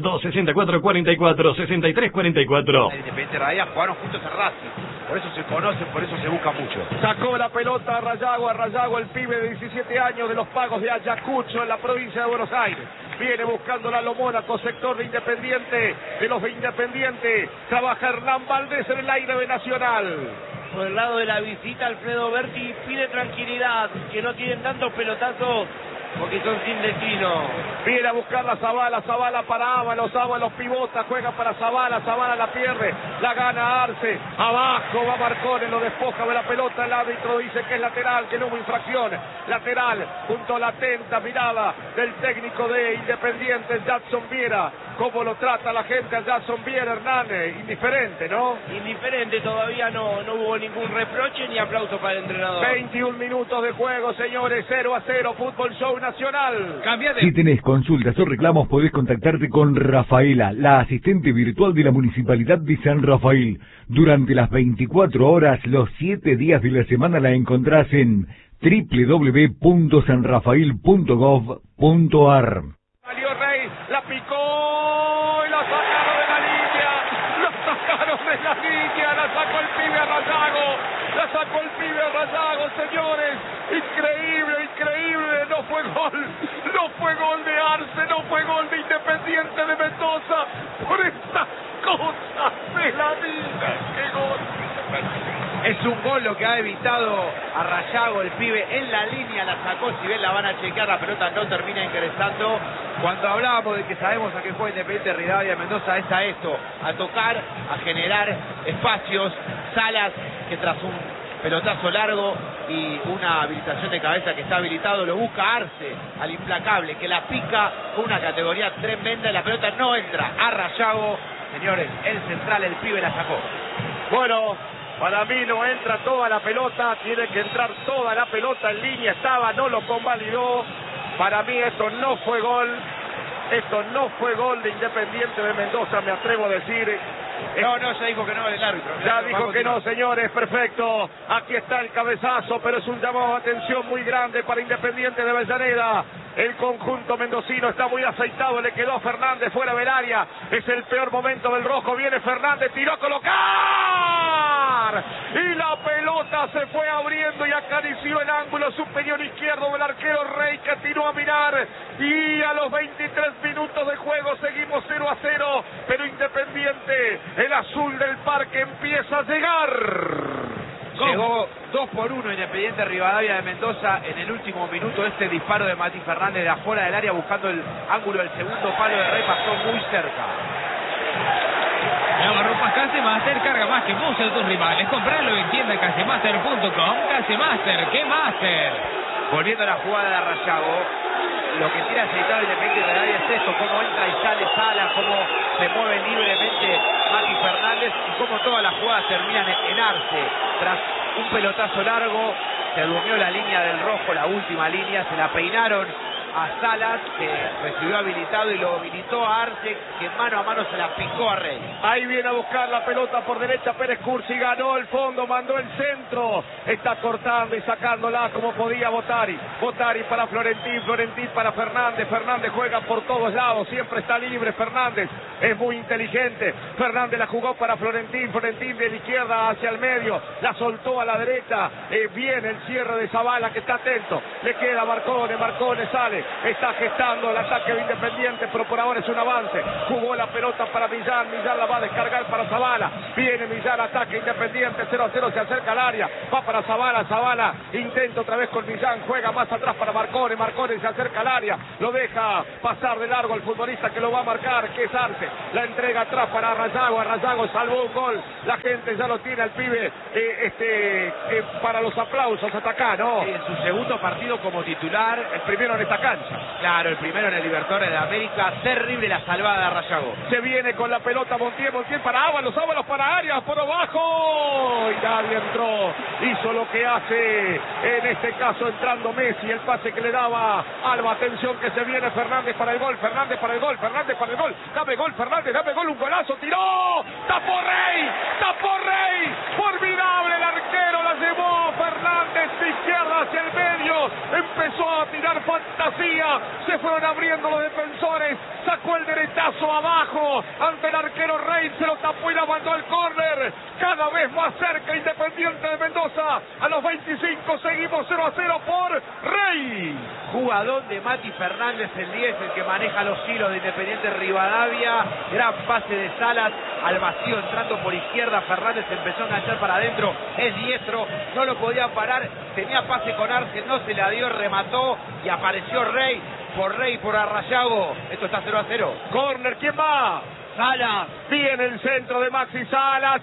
264-44-63-44. Independiente Rivadavia jugaron juntos en Racing. Por eso se conocen, por eso se busca mucho. Sacó la pelota a Rayago, el pibe de 17 años de los Pagos de Ayacucho en la provincia de Buenos Aires. Viene buscando la Mónaco, sector de Independiente, de los de Independiente. Trabaja Hernán Valdés en el aire de Nacional. Por el lado de la visita, Alfredo Berti pide tranquilidad, que no tienen tantos pelotazos porque son sin destino. Viene a buscar la Zavala para Ábalos pivota, juega para Zavala la pierde, la gana Arce, abajo va Marcone, lo despoja de la pelota, el árbitro dice que es lateral, que no hubo infracción, lateral, junto a la atenta mirada del técnico de Independiente, Jackson Viera. ¿Cómo lo trata la gente a Jackson Viera, Hernández? Indiferente, ¿no? Indiferente, todavía no hubo ningún reproche ni aplauso para el entrenador. 21 minutos de juego, señores, 0-0, Fútbol Show Nacional. Si tenés consultas o reclamos, podés contactarte con Rafaela, la asistente virtual de la Municipalidad de San Rafael. Durante las 24 horas, los 7 días de la semana la encontrás en www.sanrafael.gov.ar. Salió Rey, la picó y la sacaron de la línea. La sacó el pibe a Rayago. Señores. Increíble. No fue gol de Arce, no fue gol de Independiente de Mendoza. Por estas cosas de la vida. ¡Qué gol! Es un gol lo que ha evitado a Rayago, el pibe en la línea, la sacó, si bien la van a chequear, la pelota no termina ingresando. Cuando hablábamos de que sabemos a qué juega Independiente Rivadavia Mendoza, es a esto, a tocar, a generar espacios. Salas, que tras un pelotazo largo y una habilitación de cabeza que está habilitado, lo busca Arce, al implacable, que la pica con una categoría tremenda y la pelota no entra a Rayago. Señores, el central, el pibe la sacó. Bueno, para mí no entra toda la pelota, tiene que entrar toda la pelota, en línea estaba, no lo convalidó. Para mí esto no fue gol de Independiente de Mendoza, me atrevo a decir. No, ya dijo que no el árbitro. Ya dijo que no, señores, perfecto. Aquí está el cabezazo, pero es un llamado de atención muy grande para Independiente de Avellaneda. El conjunto mendocino está muy aceitado, le quedó a Fernández fuera del área. Es el peor momento del rojo, viene Fernández, tiró a colocar. Y la pelota se fue abriendo y acarició el ángulo superior izquierdo del arquero Rey, que tiró a mirar. Y a los 23 minutos de juego seguimos 0-0, pero Independiente, el azul del parque, empieza a llegar. Llegó 2-1 Independiente Rivadavia de Mendoza en el último minuto. Este disparo de Mati Fernández de afuera del área buscando el ángulo del segundo palo de Rey, pasó muy cerca. Lavarropas Casemaster, carga más que muchos de tus rivales. Compralo en tienda casemaster.com. Casemaster, ¿qué Master? Volviendo a la jugada de Rayago, lo que tiene aceitado Independiente Rivadavia es esto: cómo entra y sale Sala, cómo se mueve libremente Mati Fernández y cómo todas las jugadas terminan en Arce. Tras un pelotazo largo, se durmió la línea del rojo, la última línea, se la peinaron a Salas, que recibió habilitado y lo habilitó a Arce, que mano a mano se la picó a Rey. Ahí viene a buscar la pelota por derecha Pérez Cursi, ganó el fondo, mandó el centro, está cortando y sacándola como podía Botari. Botari para Florentín, Florentín para Fernández, Fernández juega por todos lados, siempre está libre Fernández, es muy inteligente. Fernández la jugó para Florentín, Florentín de la izquierda hacia el medio, la soltó a la derecha, viene el cierre de Zavala que está atento, le queda Marcone, Marcone sale, está gestando el ataque de Independiente, pero por ahora es un avance. Jugó la pelota para Millán, Millán la va a descargar para Zavala, viene Millán, ataque Independiente, 0-0, se acerca al área, va para Zavala, Zavala intenta otra vez con Millán, juega más atrás para Marcone, Marcone se acerca al área, lo deja pasar de largo al futbolista que lo va a marcar, que es Arce, la entrega atrás para Rayago, Rayago salvó un gol, la gente ya lo tiene al pibe, para los aplausos hasta acá, ¿no? En su segundo partido como titular, el primero en esta cancha. Claro, el primero en el Libertadores de América, terrible la salvada de Rayago. Se viene con la pelota Montiel, Montiel para Ábalos, Ábalos para Arias, por abajo, y nadie entró, hizo lo que hace, en este caso entrando Messi, el pase que le daba Alba, atención que se viene Fernández para el gol, Fernández para el gol, Fernández para el gol, dame gol Fernández, dame gol, un golazo, tiró, tapó Rey, formidable el arquero, la llevó Fernández de izquierda hacia el medio, empezó a tirar fantasía, se fueron abriendo los defensores, sacó el derechazo abajo, ante el arquero Rey, se lo tapó y la mandó al córner, cada vez más cerca Independiente de Mendoza, a los 25 seguimos 0-0 por Rey. Jugador de Mati Fernández, el 10, el que maneja los hilos de Independiente Rivadavia, gran pase de Salas al vacío, entrando por izquierda, Fernández empezó a enganchar para adentro, es diestro, no lo podía parar, tenía pase con Arce, no se la dio, remató y apareció Rey, por Rayago, esto está 0-0. Córner, ¿quién va? Salas, viene el centro de Maxi Salas,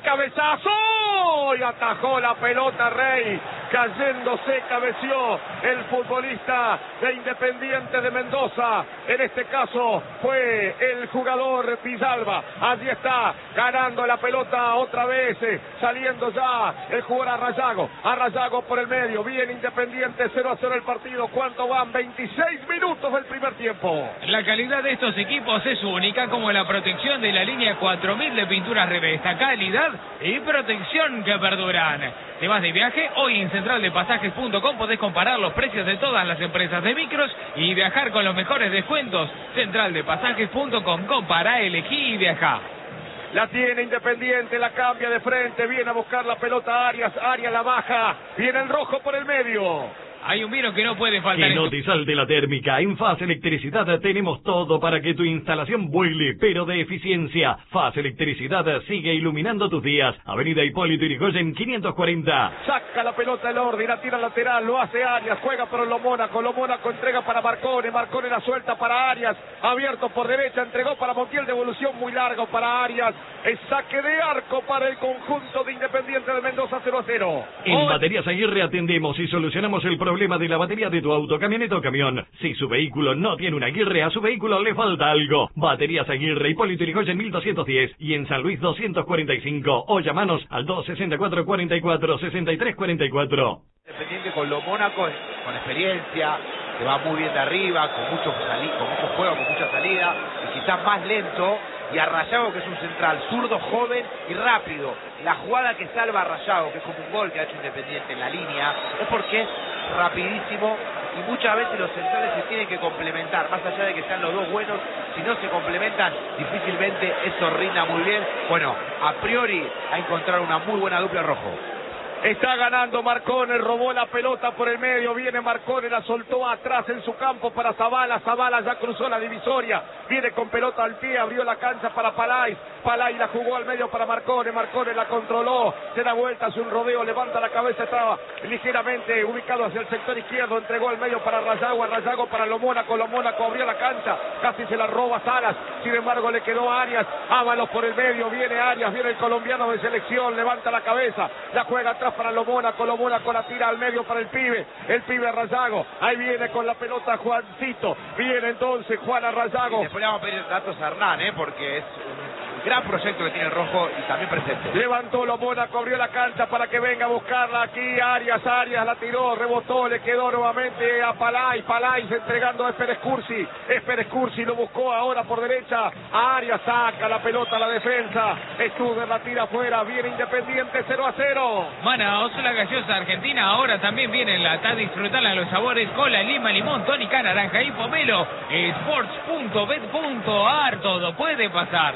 cabezazo, y atajó la pelota Rey, cayéndose, cabeció el futbolista de Independiente de Mendoza, en este caso fue el jugador Villalba, allí está, ganando la pelota otra vez, saliendo ya el jugador a Rayago por el medio, viene Independiente, 0-0 el partido, ¿cuánto van? 26 minutos del primer tiempo. La calidad de estos equipos es única, como la protección de la línea 4000 de pinturas Revesta, calidad y protección que perduran. ¿Te vas de viaje? Hoy en centraldepasajes.com podés comparar los precios de todas las empresas de micros y viajar con los mejores descuentos. Centraldepasajes.com, compara, elegí y viaja. La tiene Independiente, la cambia de frente, viene a buscar la pelota Arias la baja, viene el rojo por el medio. Hay un vino que no puede faltar. Que no te salte la térmica. En FAS Electricidad tenemos todo para que tu instalación vuele, pero de eficiencia. FAS Electricidad sigue iluminando tus días. Avenida Hipólito Yrigoyen 540. Saca la pelota el orden, la tira lateral, lo hace Arias, juega para lo Mónaco entrega para Marcone la suelta para Arias, abierto por derecha, entregó para Montiel, devolución muy largo para Arias, el saque de arco para el conjunto de Independiente de Mendoza, 0-0. En Baterías Aguirre atendemos y solucionamos el problema de la batería de tu auto, camioneta o camión. Si su vehículo no tiene una Aguirre, a su vehículo le falta algo. Baterías Aguirre, Hipólito Yrigoyen 1210 y en San Luis 245. O llamanos al 264-44-63-44. Independiente con lo Mónaco, con experiencia, que va muy bien de arriba, con mucho juego, con mucha salida, y quizás más lento, y a Rayago, que es un central zurdo, joven y rápido. La jugada que salva a Rayago, que es como un gol que ha hecho Independiente en la línea, es porque es rapidísimo y muchas veces los centrales se tienen que complementar, más allá de que sean los dos buenos, si no se complementan, difícilmente eso rinda muy bien. Bueno, a priori a encontrar una muy buena dupla rojo. Está ganando Marcone, robó la pelota por el medio, viene Marcone, la soltó atrás en su campo para Zavala, Zavala ya cruzó la divisoria, viene con pelota al pie, abrió la cancha para Palay, Palay la jugó al medio para Marcone, Marcone la controló, se da vuelta, hace un rodeo, levanta la cabeza, estaba ligeramente ubicado hacia el sector izquierdo, entregó al medio para Rayago, Rayago para lo Mónaco abrió la cancha, casi se la roba Salas, sin embargo le quedó a Arias, Ábalos por el medio, viene Arias, viene el colombiano de selección, levanta la cabeza, la juega atrás para lo Mónaco la tira al medio para el pibe Rayago, ahí viene con la pelota Juancito, viene entonces Juan a Rayago. Y después le vamos a pedir datos a Hernán, porque es un gran proyecto que tiene el rojo y también presente. Levantó Lomona, abrió la cancha para que venga a buscarla aquí. Arias la tiró, rebotó, le quedó nuevamente a Palay entregando a Esperescursi lo buscó ahora por derecha. Arias saca la pelota a la defensa. Studer la tira afuera, viene Independiente 0-0. Manaos, la gaseosa argentina, ahora también viene en lata. Disfrutarla los sabores: cola, lima, limón, tónica, naranja y pomelo. Sports.bet.ar, todo puede pasar.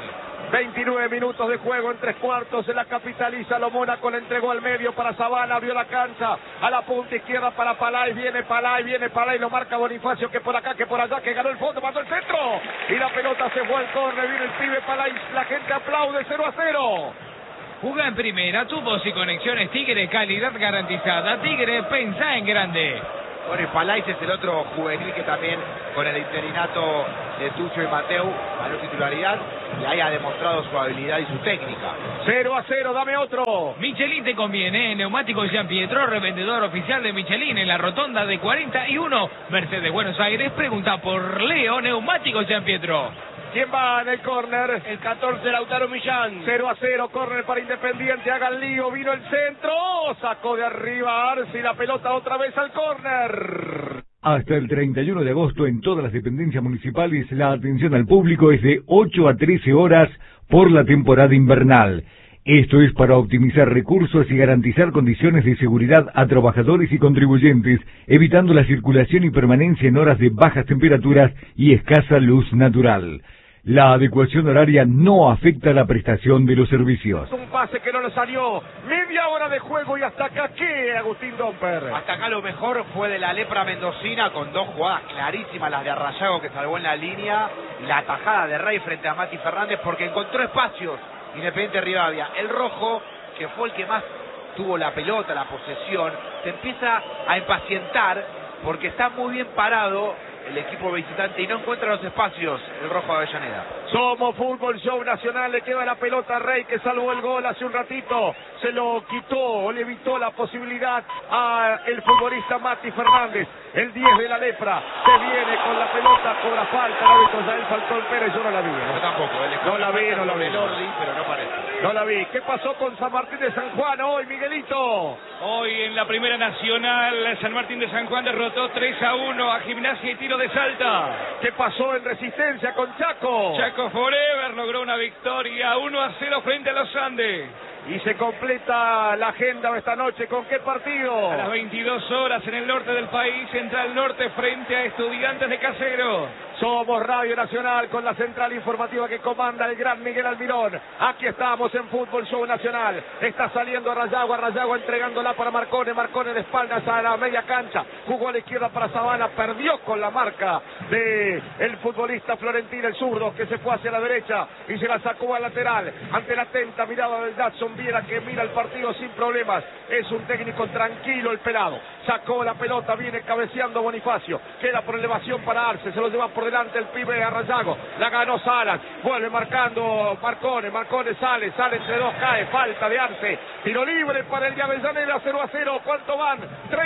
29 minutos de juego en 3/4 se la capitaliza Lomónaco, le entregó al medio para Zavala, abrió la cancha a la punta izquierda para Palay, viene Palay, lo marca Bonifacio, que por acá, que por allá, que ganó el fondo, mandó el centro y la pelota se fue al córner, viene el pibe Palay, la gente aplaude. 0-0. Juega en primera, tu voz y conexiones Tigre, calidad garantizada. Tigre, pensá en grande. Bueno, y Palais es el otro juvenil que también con el interinato de Tucho y Mateu ganó titularidad y ahí ha demostrado su habilidad y su técnica. 0-0, dame otro. Michelin te conviene, Neumáticos Gian Pietro, revendedor oficial de Michelin en la rotonda de 41, Mercedes Buenos Aires. Pregunta por Leo, Neumáticos Gian Pietro. ¿Quién va en el córner? El 14, Lautaro Millán. 0-0, córner para Independiente, haga el lío, vino el centro, sacó de arriba Arce y la pelota otra vez al córner. Hasta el 31 de agosto en todas las dependencias municipales la atención al público es de 8 a 13 horas por la temporada invernal. Esto es para optimizar recursos y garantizar condiciones de seguridad a trabajadores y contribuyentes, evitando la circulación y permanencia en horas de bajas temperaturas y escasa luz natural. La adecuación horaria no afecta la prestación de los servicios. Un pase que no le salió, media hora de juego y hasta acá, ¿qué, Agustín Domper? Hasta acá lo mejor fue de la lepra mendocina con dos jugadas clarísimas, las de Arrayago que salvó en la línea y la atajada de Rey frente a Mati Fernández porque encontró espacios. Independiente Rivadavia, el rojo, que fue el que más tuvo la pelota, la posesión, se empieza a impacientar porque está muy bien parado el equipo visitante y no encuentra los espacios el rojo de Avellaneda. Somos Fútbol Show Nacional, le queda la pelota a Rey que salvó el gol hace un ratito, se lo quitó, le evitó la posibilidad a el futbolista Mati Fernández, el 10 de la lepra, se viene con la pelota, cobra falta, el árbitro Yael Falcón Pérez, yo no la vi. Yo tampoco, no la vi. Pero no parece. No la vi. ¿Qué pasó con San Martín de San Juan hoy, Miguelito? Hoy en la Primera Nacional, San Martín de San Juan derrotó 3-1 a Gimnasia y Tiro de Salta. ¿Qué pasó en Resistencia con Chaco? Chaco Forever logró una victoria 1-0 frente a los Andes. Y se completa la agenda de esta noche, ¿con qué partido? A las 22 horas en el norte del país, Central Norte frente a Estudiantes de Caseros. Somos Radio Nacional con la central informativa que comanda el gran Miguel Almirón. Aquí estamos en Fútbol Show Nacional. Está saliendo Arrayago entregándola para Marcone de espaldas a la media cancha. Jugó a la izquierda para Zavala, perdió con la marca de el futbolista Florentino, el zurdo, que se fue hacia la derecha y se la sacó al lateral. Ante la atenta mirada del Jackson Viera, que mira el partido sin problemas. Es un técnico tranquilo el pelado. Sacó la pelota, viene cabeceando Bonifacio. Queda por elevación para Arce, se lo lleva por delante el pibe Arrayago, la ganó Salas, vuelve marcando Marcone sale entre dos, cae, falta de Arce, tiro libre para el de Avellaneda, 0-0, ¿cuánto van?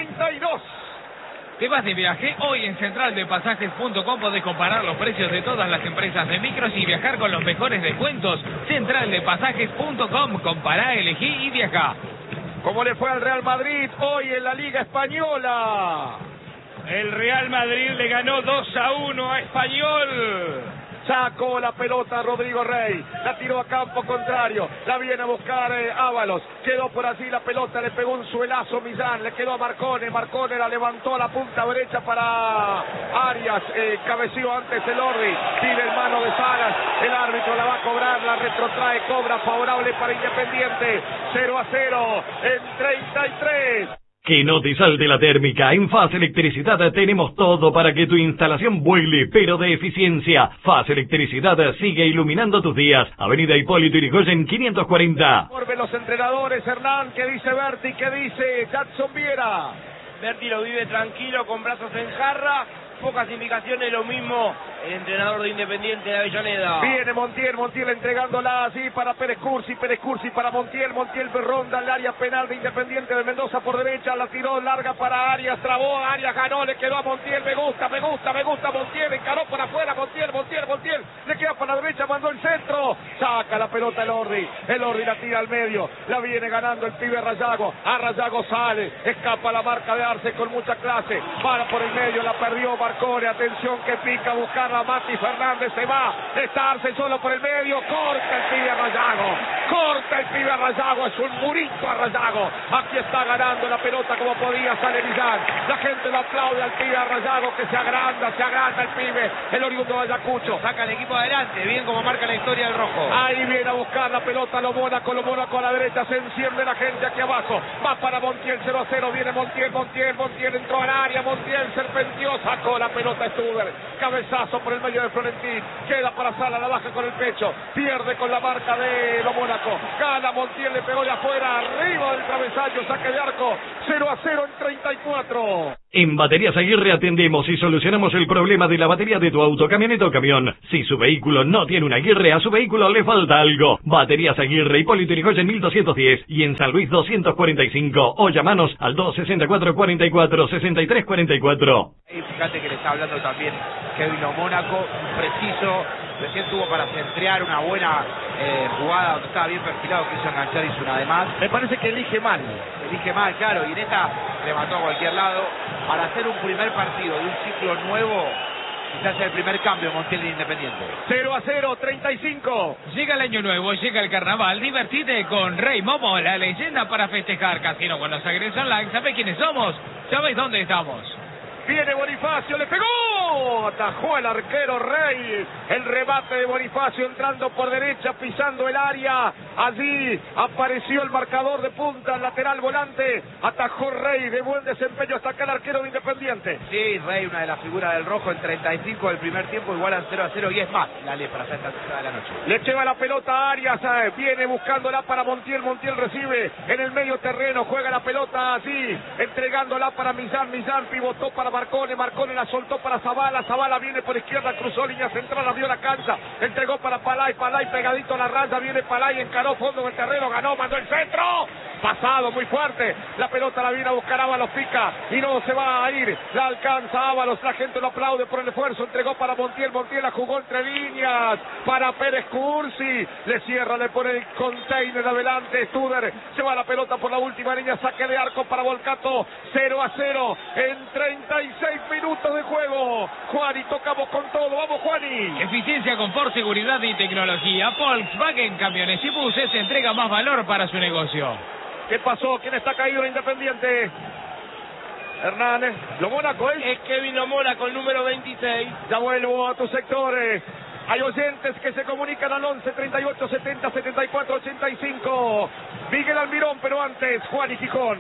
32. ¿Te vas de viaje? Hoy en centraldepasajes.com podés comparar los precios de todas las empresas de micros y viajar con los mejores descuentos. Centraldepasajes.com, compará, elegí y viajá. ¿Cómo le fue al Real Madrid hoy en la Liga Española? El Real Madrid le ganó 2-1 a Español. Sacó la pelota Rodrigo Rey, la tiró a campo contrario, la viene a buscar Ábalos, quedó por allí la pelota, le pegó un suelazo Millán, le quedó a Marcone la levantó a la punta derecha para Arias, cabeció antes el Orri, pide en mano de Salas, el árbitro la va a cobrar, la retrotrae, cobra favorable para Independiente, 0-0 en 33. Que no te salte la térmica. En Faz Electricidad tenemos todo para que tu instalación vuele, pero de eficiencia. Faz Electricidad sigue iluminando tus días. Avenida Hipólito Yrigoyen 540. Vuelven los entrenadores, Hernán, ¿qué dice Berti? ¿Qué dice Jackson Viera? Berti lo vive tranquilo, con brazos en jarra, pocas indicaciones, lo mismo el entrenador de Independiente de Avellaneda. Viene Montiel entregándola así para Pérez Cursi para Montiel ronda el área penal de Independiente de Mendoza por derecha, la tiró larga para Arias, trabó, Arias ganó, le quedó a Montiel, me gusta Montiel, encaró para afuera, Montiel, le queda para la derecha, mandó el centro, saca la pelota el Ordi la tira al medio, la viene ganando el pibe Rayago, a Rayago sale, escapa la marca de Arce con mucha clase, para por el medio, la perdió Marcone, atención que pica, buscarla Mati Fernández, se va, está Arce solo por el medio, corta el pibe Rayago, es un murito a Rayago, aquí está ganando la pelota como podía, sale Millán, la gente lo aplaude al pibe Rayago que se agranda el pibe, el oriundo de Ayacucho, saca el equipo adelante, bien como marca la historia del rojo. Ahí viene a buscar la pelota lo Mónaco a la derecha, se enciende la gente aquí abajo, va para Montiel, 0-0, viene Montiel entró al área, Montiel serpenteó, sacó la pelota Stuber, cabezazo por el medio de Florentín, queda para Sala, la baja con el pecho, pierde con la marca de lo Mónaco, gana Montiel, le pegó de afuera, arriba del travesaño, saque de arco, 0-0 en 34. En Baterías Aguirre atendemos y solucionamos el problema de la batería de tu auto, camioneta o camión. Si su vehículo no tiene una Aguirre, a su vehículo le falta algo. Baterías Aguirre, Hipólito Yrigoyen 1210 y en San Luis 245. O llamanos al 264-44-6344. Y fíjate que le está hablando también Kevin Lo Mónaco, preciso, recién tuvo para centrear una buena jugada donde estaba bien perfilado, quiso enganchar y hizo una de más. Me parece que elige mal, claro, y en esta le mató a cualquier lado. Para hacer un primer partido de un ciclo nuevo, quizás el primer cambio Montiel de Independiente. 0-0, 35. Llega el año nuevo, llega el carnaval, divertite con Rey Momo, la leyenda para festejar. Casino con los agresores online, ¿sabés quiénes somos? ¿Sabés dónde estamos? Viene Bonifacio, le pegó, atajó el arquero Rey, el remate de Bonifacio entrando por derecha, pisando el área, allí apareció el marcador de punta, lateral volante, atajó Rey, de buen desempeño hasta acá el arquero de Independiente. Sí, Rey, una de las figuras del rojo en 35 del primer tiempo, igualan 0-0 y es más, la lepra hasta esta altura de la noche. Le lleva la pelota a Arias, viene buscándola para Montiel recibe en el medio terreno, juega la pelota así, entregándola para Millán pivotó para Marcone la soltó para Zavala viene por izquierda, cruzó línea central, abrió la cancha, entregó para Palay pegadito a la raya, viene Palay, encaró fondo del terreno, ganó, mandó el centro, pasado muy fuerte, la pelota la viene a buscar Ábalos, pica y no se va a ir, la alcanza Ábalos, la gente lo aplaude por el esfuerzo, entregó para Montiel la jugó entre líneas, para Pérez Cursi, le cierra, le pone el container adelante, Studer, se va la pelota por la última línea, saque de arco para Volcato, 0-0 en 36 minutos de juego. Juani, tocamos con todo, vamos Juani. Eficiencia, confort, seguridad y tecnología. Volkswagen Camiones y Buses entrega más valor para su negocio. ¿Qué pasó? ¿Quién está caído en Independiente? Hernández, Lo Mónaco, es Kevin Lo Mónaco, el número 26. Ya vuelvo a tus sectores. Hay oyentes que se comunican al 11 38 70 74 85. Miguel Almirón, pero antes Juan y Gijón.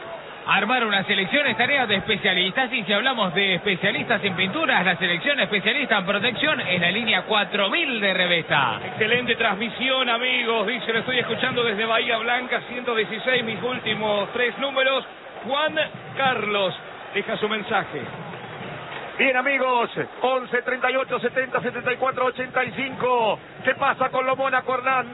Armar una selección es tarea de especialistas, y si hablamos de especialistas en pinturas, la selección especialista en protección es la línea 4000 de Revesta. Excelente transmisión, amigos, dice, lo estoy escuchando desde Bahía Blanca, 116, mis últimos 3 números. Juan Carlos deja su mensaje. Bien, amigos, 11 38 70 74 85. ¿Qué pasa con Lo Mónaco, Hernán?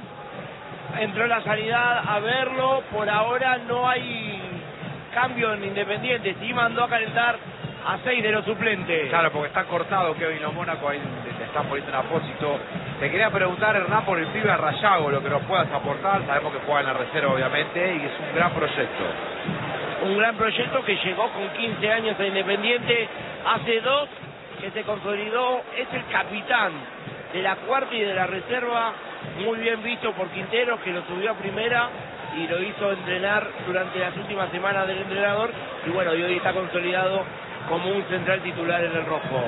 Entró la sanidad a verlo, por ahora no hay cambio en Independiente, sí mandó a calentar a 6 de los suplentes. Claro, porque está cortado Kevin Lo Mónaco, ahí le están poniendo un apósito. Te quería preguntar, Hernán, por el pibe Rayago, lo que nos puedas aportar. Sabemos que juega en la reserva, obviamente, y es un gran proyecto. Un gran proyecto que llegó con 15 años a Independiente, hace 2 que se consolidó, es el capitán de la cuarta y de la reserva, muy bien visto por Quinteros, que lo subió a primera y lo hizo entrenar durante las últimas semanas del entrenador, y bueno, y hoy está consolidado como un central titular en el rojo.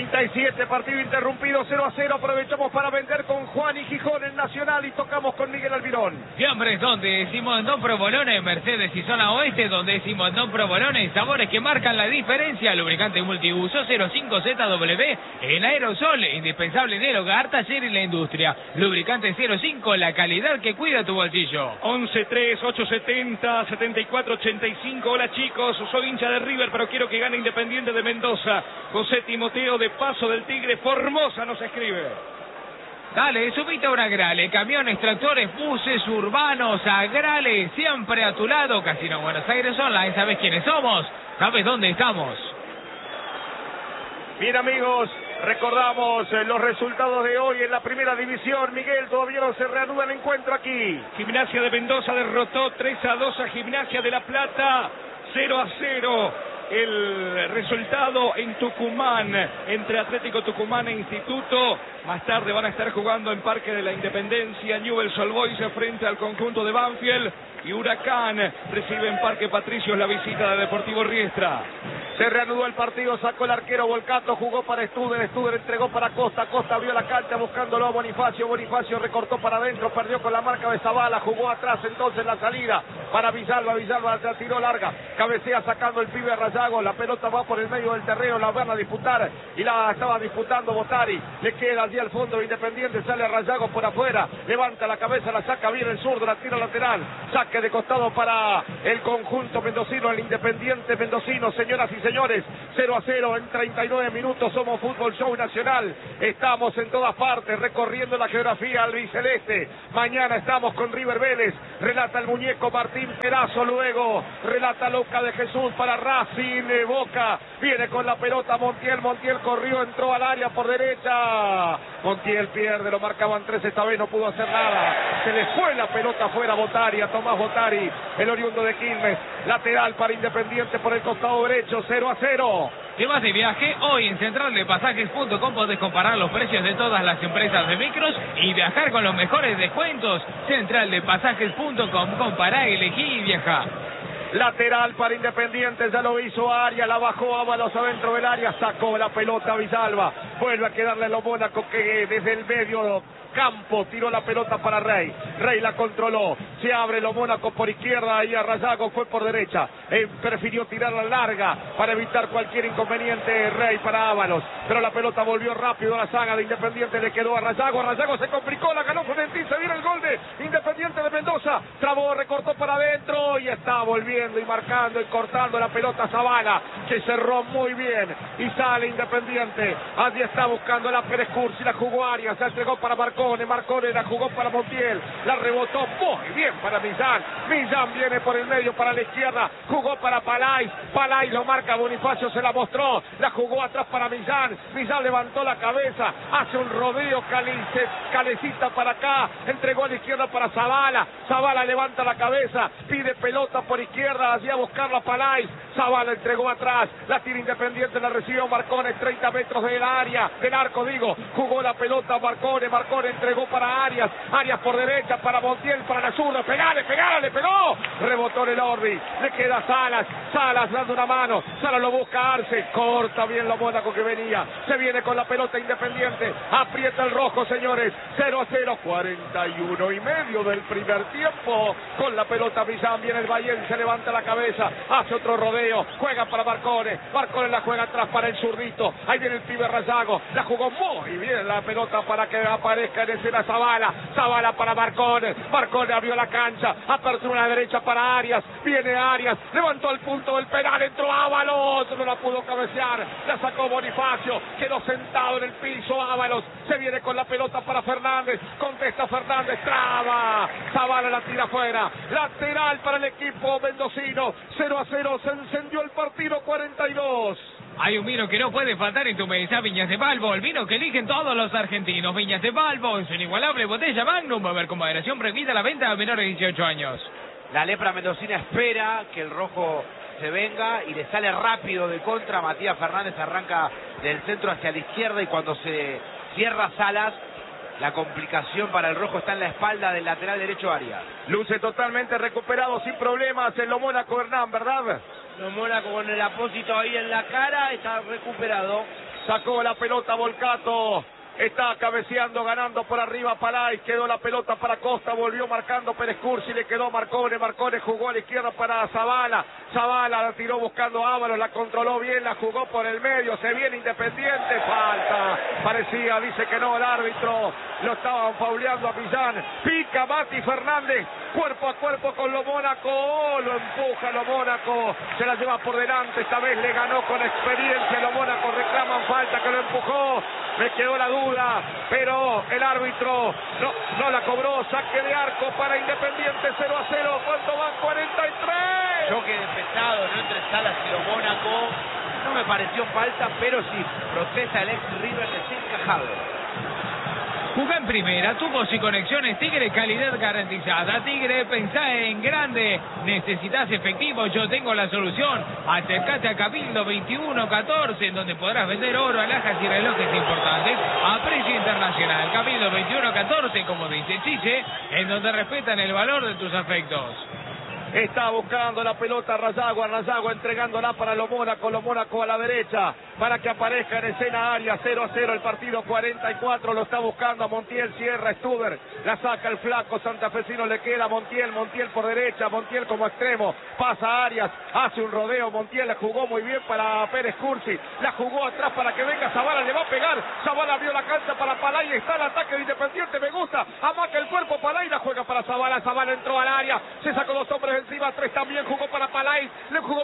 37, partido interrumpido, 0-0, aprovechamos para vender con Juan y Gijón en Nacional y tocamos con Miguel Almirón. Fiambres, donde Simondón Provolone, Mercedes y Zona Oeste, donde Simondón Provolone, sabores que marcan la diferencia, lubricante multiuso 05ZW, en aerosol, indispensable en el hogar, taller y la industria, lubricante 05, la calidad que cuida tu bolsillo. 11-3, 870, 74-85, hola chicos, soy hincha de River, pero quiero que gane Independiente Independiente de Mendoza. José Timoteo de Paso del Tigre, Formosa nos escribe. Dale, subite a una Agrale, camiones, tractores, buses urbanos, Agrale, siempre a tu lado. Casino Buenos Aires Online, ¿sabes quiénes somos? ¿Sabes dónde estamos? Bien, amigos, recordamos los resultados de hoy en la primera división. Miguel, todavía no se reanuda el encuentro aquí. Gimnasia de Mendoza derrotó 3-2 a Gimnasia de La Plata, 0-0. El resultado en Tucumán, entre Atlético Tucumán e Instituto. Más tarde van a estar jugando en Parque de la Independencia Newell's Old Boys frente al conjunto de Banfield. Y Huracán recibe en Parque Patricios la visita de Deportivo Riestra. Se reanudó el partido, sacó el arquero Volcato, jugó para Studer, Studer entregó para Costa, Costa abrió la cancha buscándolo a Bonifacio, Bonifacio recortó para adentro, perdió con la marca de Zavala, jugó atrás entonces la salida para Villalba, Villalba la tiró larga, cabecea sacando el pibe Rayago, la pelota va por el medio del terreno, la van a disputar y la estaba disputando Botari, le queda allí al fondo Independiente, sale Rayago por afuera, levanta la cabeza, la saca bien el zurdo, la tira lateral, saque de costado para el conjunto mendocino, el Independiente mendocino, señoras y señores, 0-0 en 39 minutos, somos Fútbol Show Nacional, estamos en todas partes, recorriendo la geografía albiceleste, mañana estamos con River Vélez, relata el muñeco Martín Perazo, luego relata Luca de Jesús para Racing, Boca, viene con la pelota Montiel, Montiel corrió, entró al área por derecha, Montiel pierde, lo marcaban 3, esta vez no pudo hacer nada, se le fue la pelota afuera Botari, a Tomás Botari, el oriundo de Quilmes, lateral para Independiente por el costado derecho, 0-0. ¿Te vas de viaje? Hoy en centraldepasajes.com podés comparar los precios de todas las empresas de micros y viajar con los mejores descuentos. Centraldepasajes.com, compará, elegí y viaja. Lateral para Independiente, ya lo hizo Arias, la bajó Ábalos adentro del área, sacó la pelota Villalba, vuelve a quedarle a los Mónaco que desde el medio campo tiró la pelota para Rey, Rey la controló, se abre lo Mónaco por izquierda y a Rayago fue por derecha, prefirió tirarla larga para evitar cualquier inconveniente Rey para Ábalos, pero la pelota volvió rápido a la saga de Independiente, le quedó a Rayago, Rayago se complicó, la ganó Florentín, se viene el gol de Independiente de Mendoza, trabó, recortó para adentro y está volviendo y marcando y cortando la pelota Zavala, que cerró muy bien y sale Independiente, allí está buscando la Pérez Cursi, la jugó Arias, se entregó para Marcone la jugó para Montiel, la rebotó muy bien para Millán, Millán viene por el medio para la izquierda, jugó para Palay, Palay lo marca Bonifacio, se la mostró, la jugó atrás para Millán, Millán levantó la cabeza, hace un rodeo, Calecita para acá, entregó a la izquierda para Zavala, Zavala levanta la cabeza, pide pelota por izquierda, allí a buscarla Palay, Zavala entregó atrás, la tira Independiente, la recibió Marcone, 30 metros del área, del arco digo, jugó la pelota Marcone entregó para Arias, Arias por derecha, para Montiel, para la zurda, pegale, le pegó, rebotó en el Orbi, le queda Salas, Salas dando una mano, Salas lo busca Arce, corta bien lo Mónaco que venía, se viene con la pelota Independiente, aprieta el rojo señores, 0-0, 41 y medio del primer tiempo, con la pelota Millán, viene el Bayern, se levanta la cabeza, hace otro rodeo, juega para Marcone, Marcone la juega atrás para el zurdito, ahí viene el pibe Rayago, la jugó muy bien la pelota para que aparezca en escena Zavala, Zavala para Marcone, Marcone abrió la cancha, apertura a la derecha para Arias, viene Arias, levantó el punto del penal, entró Ábalos, no la pudo cabecear, la sacó Bonifacio, quedó sentado en el piso Ábalos, se viene con la pelota para Fernández, contesta Fernández, traba, Zavala la tira afuera, lateral para el equipo mendocino, 0-0, se encendió el partido, 42. Hay un vino que no puede faltar en tu mesa, Viñas de Balbo, el vino que eligen todos los argentinos. Viñas de Balbo, en su inigualable botella Magnum, beber con moderación, prohibida la venta a menores de 18 años. La lepra mendocina espera que el rojo se venga y le sale rápido de contra. Matías Fernández arranca del centro hacia la izquierda y cuando se cierra Salas, la complicación para el rojo está en la espalda del lateral derecho Arias. Luce totalmente recuperado sin problemas en lo Mónaco Hernán, ¿verdad? Lo Mónaco con el apósito ahí en la cara, está recuperado. Sacó la pelota Volcato. Está cabeceando, ganando por arriba Palay, quedó la pelota para Costa, volvió marcando Pérez Cursi, le quedó Marcone, Marcone jugó a la izquierda para Zavala, Zavala la tiró buscando a Ábalos, la controló bien, la jugó por el medio, se viene Independiente, falta, parecía, dice que no el árbitro, lo estaban fauleando a Millán, pica Mati Fernández, cuerpo a cuerpo con lo Mónaco, lo empuja lo Mónaco, se la lleva por delante, esta vez le ganó con experiencia lo Mónaco, reclaman falta que lo empujó, me quedó la duda, pero el árbitro no la cobró, saque de arco para Independiente 0-0, ¿cuánto van? 43. Choque de pesado, ¿no? Entre Salas y lo Mónaco, no me pareció falta, pero sí, protesta el ex River desencajado. Jugá en primera, tubos y conexiones Tigre, calidad garantizada. Tigre, pensá en grande, necesitas efectivo, yo tengo la solución. Acércate a Cabildo 2114, en donde podrás vender oro, alhajas y relojes importantes a precio internacional. Cabildo 2114, como dice Chiche, en donde respetan el valor de tus afectos. Está buscando la pelota Rayagua entregándola para lo Mónaco a la derecha, para que aparezca en escena Arias, 0-0 el partido, 44, lo está buscando a Montiel, cierra Stuber, la saca el flaco santafesino, le queda Montiel por derecha, Montiel como extremo, pasa a Arias, hace un rodeo, Montiel la jugó muy bien para Pérez Cursi, la jugó atrás para que venga Zavala, le va a pegar, Zavala abrió la cancha para Palay, está el ataque de Independiente, me gusta, amaca el cuerpo Palay, la juega para Zavala entró al área, se sacó dos hombres encima, tres también, jugó para Palay, le jugó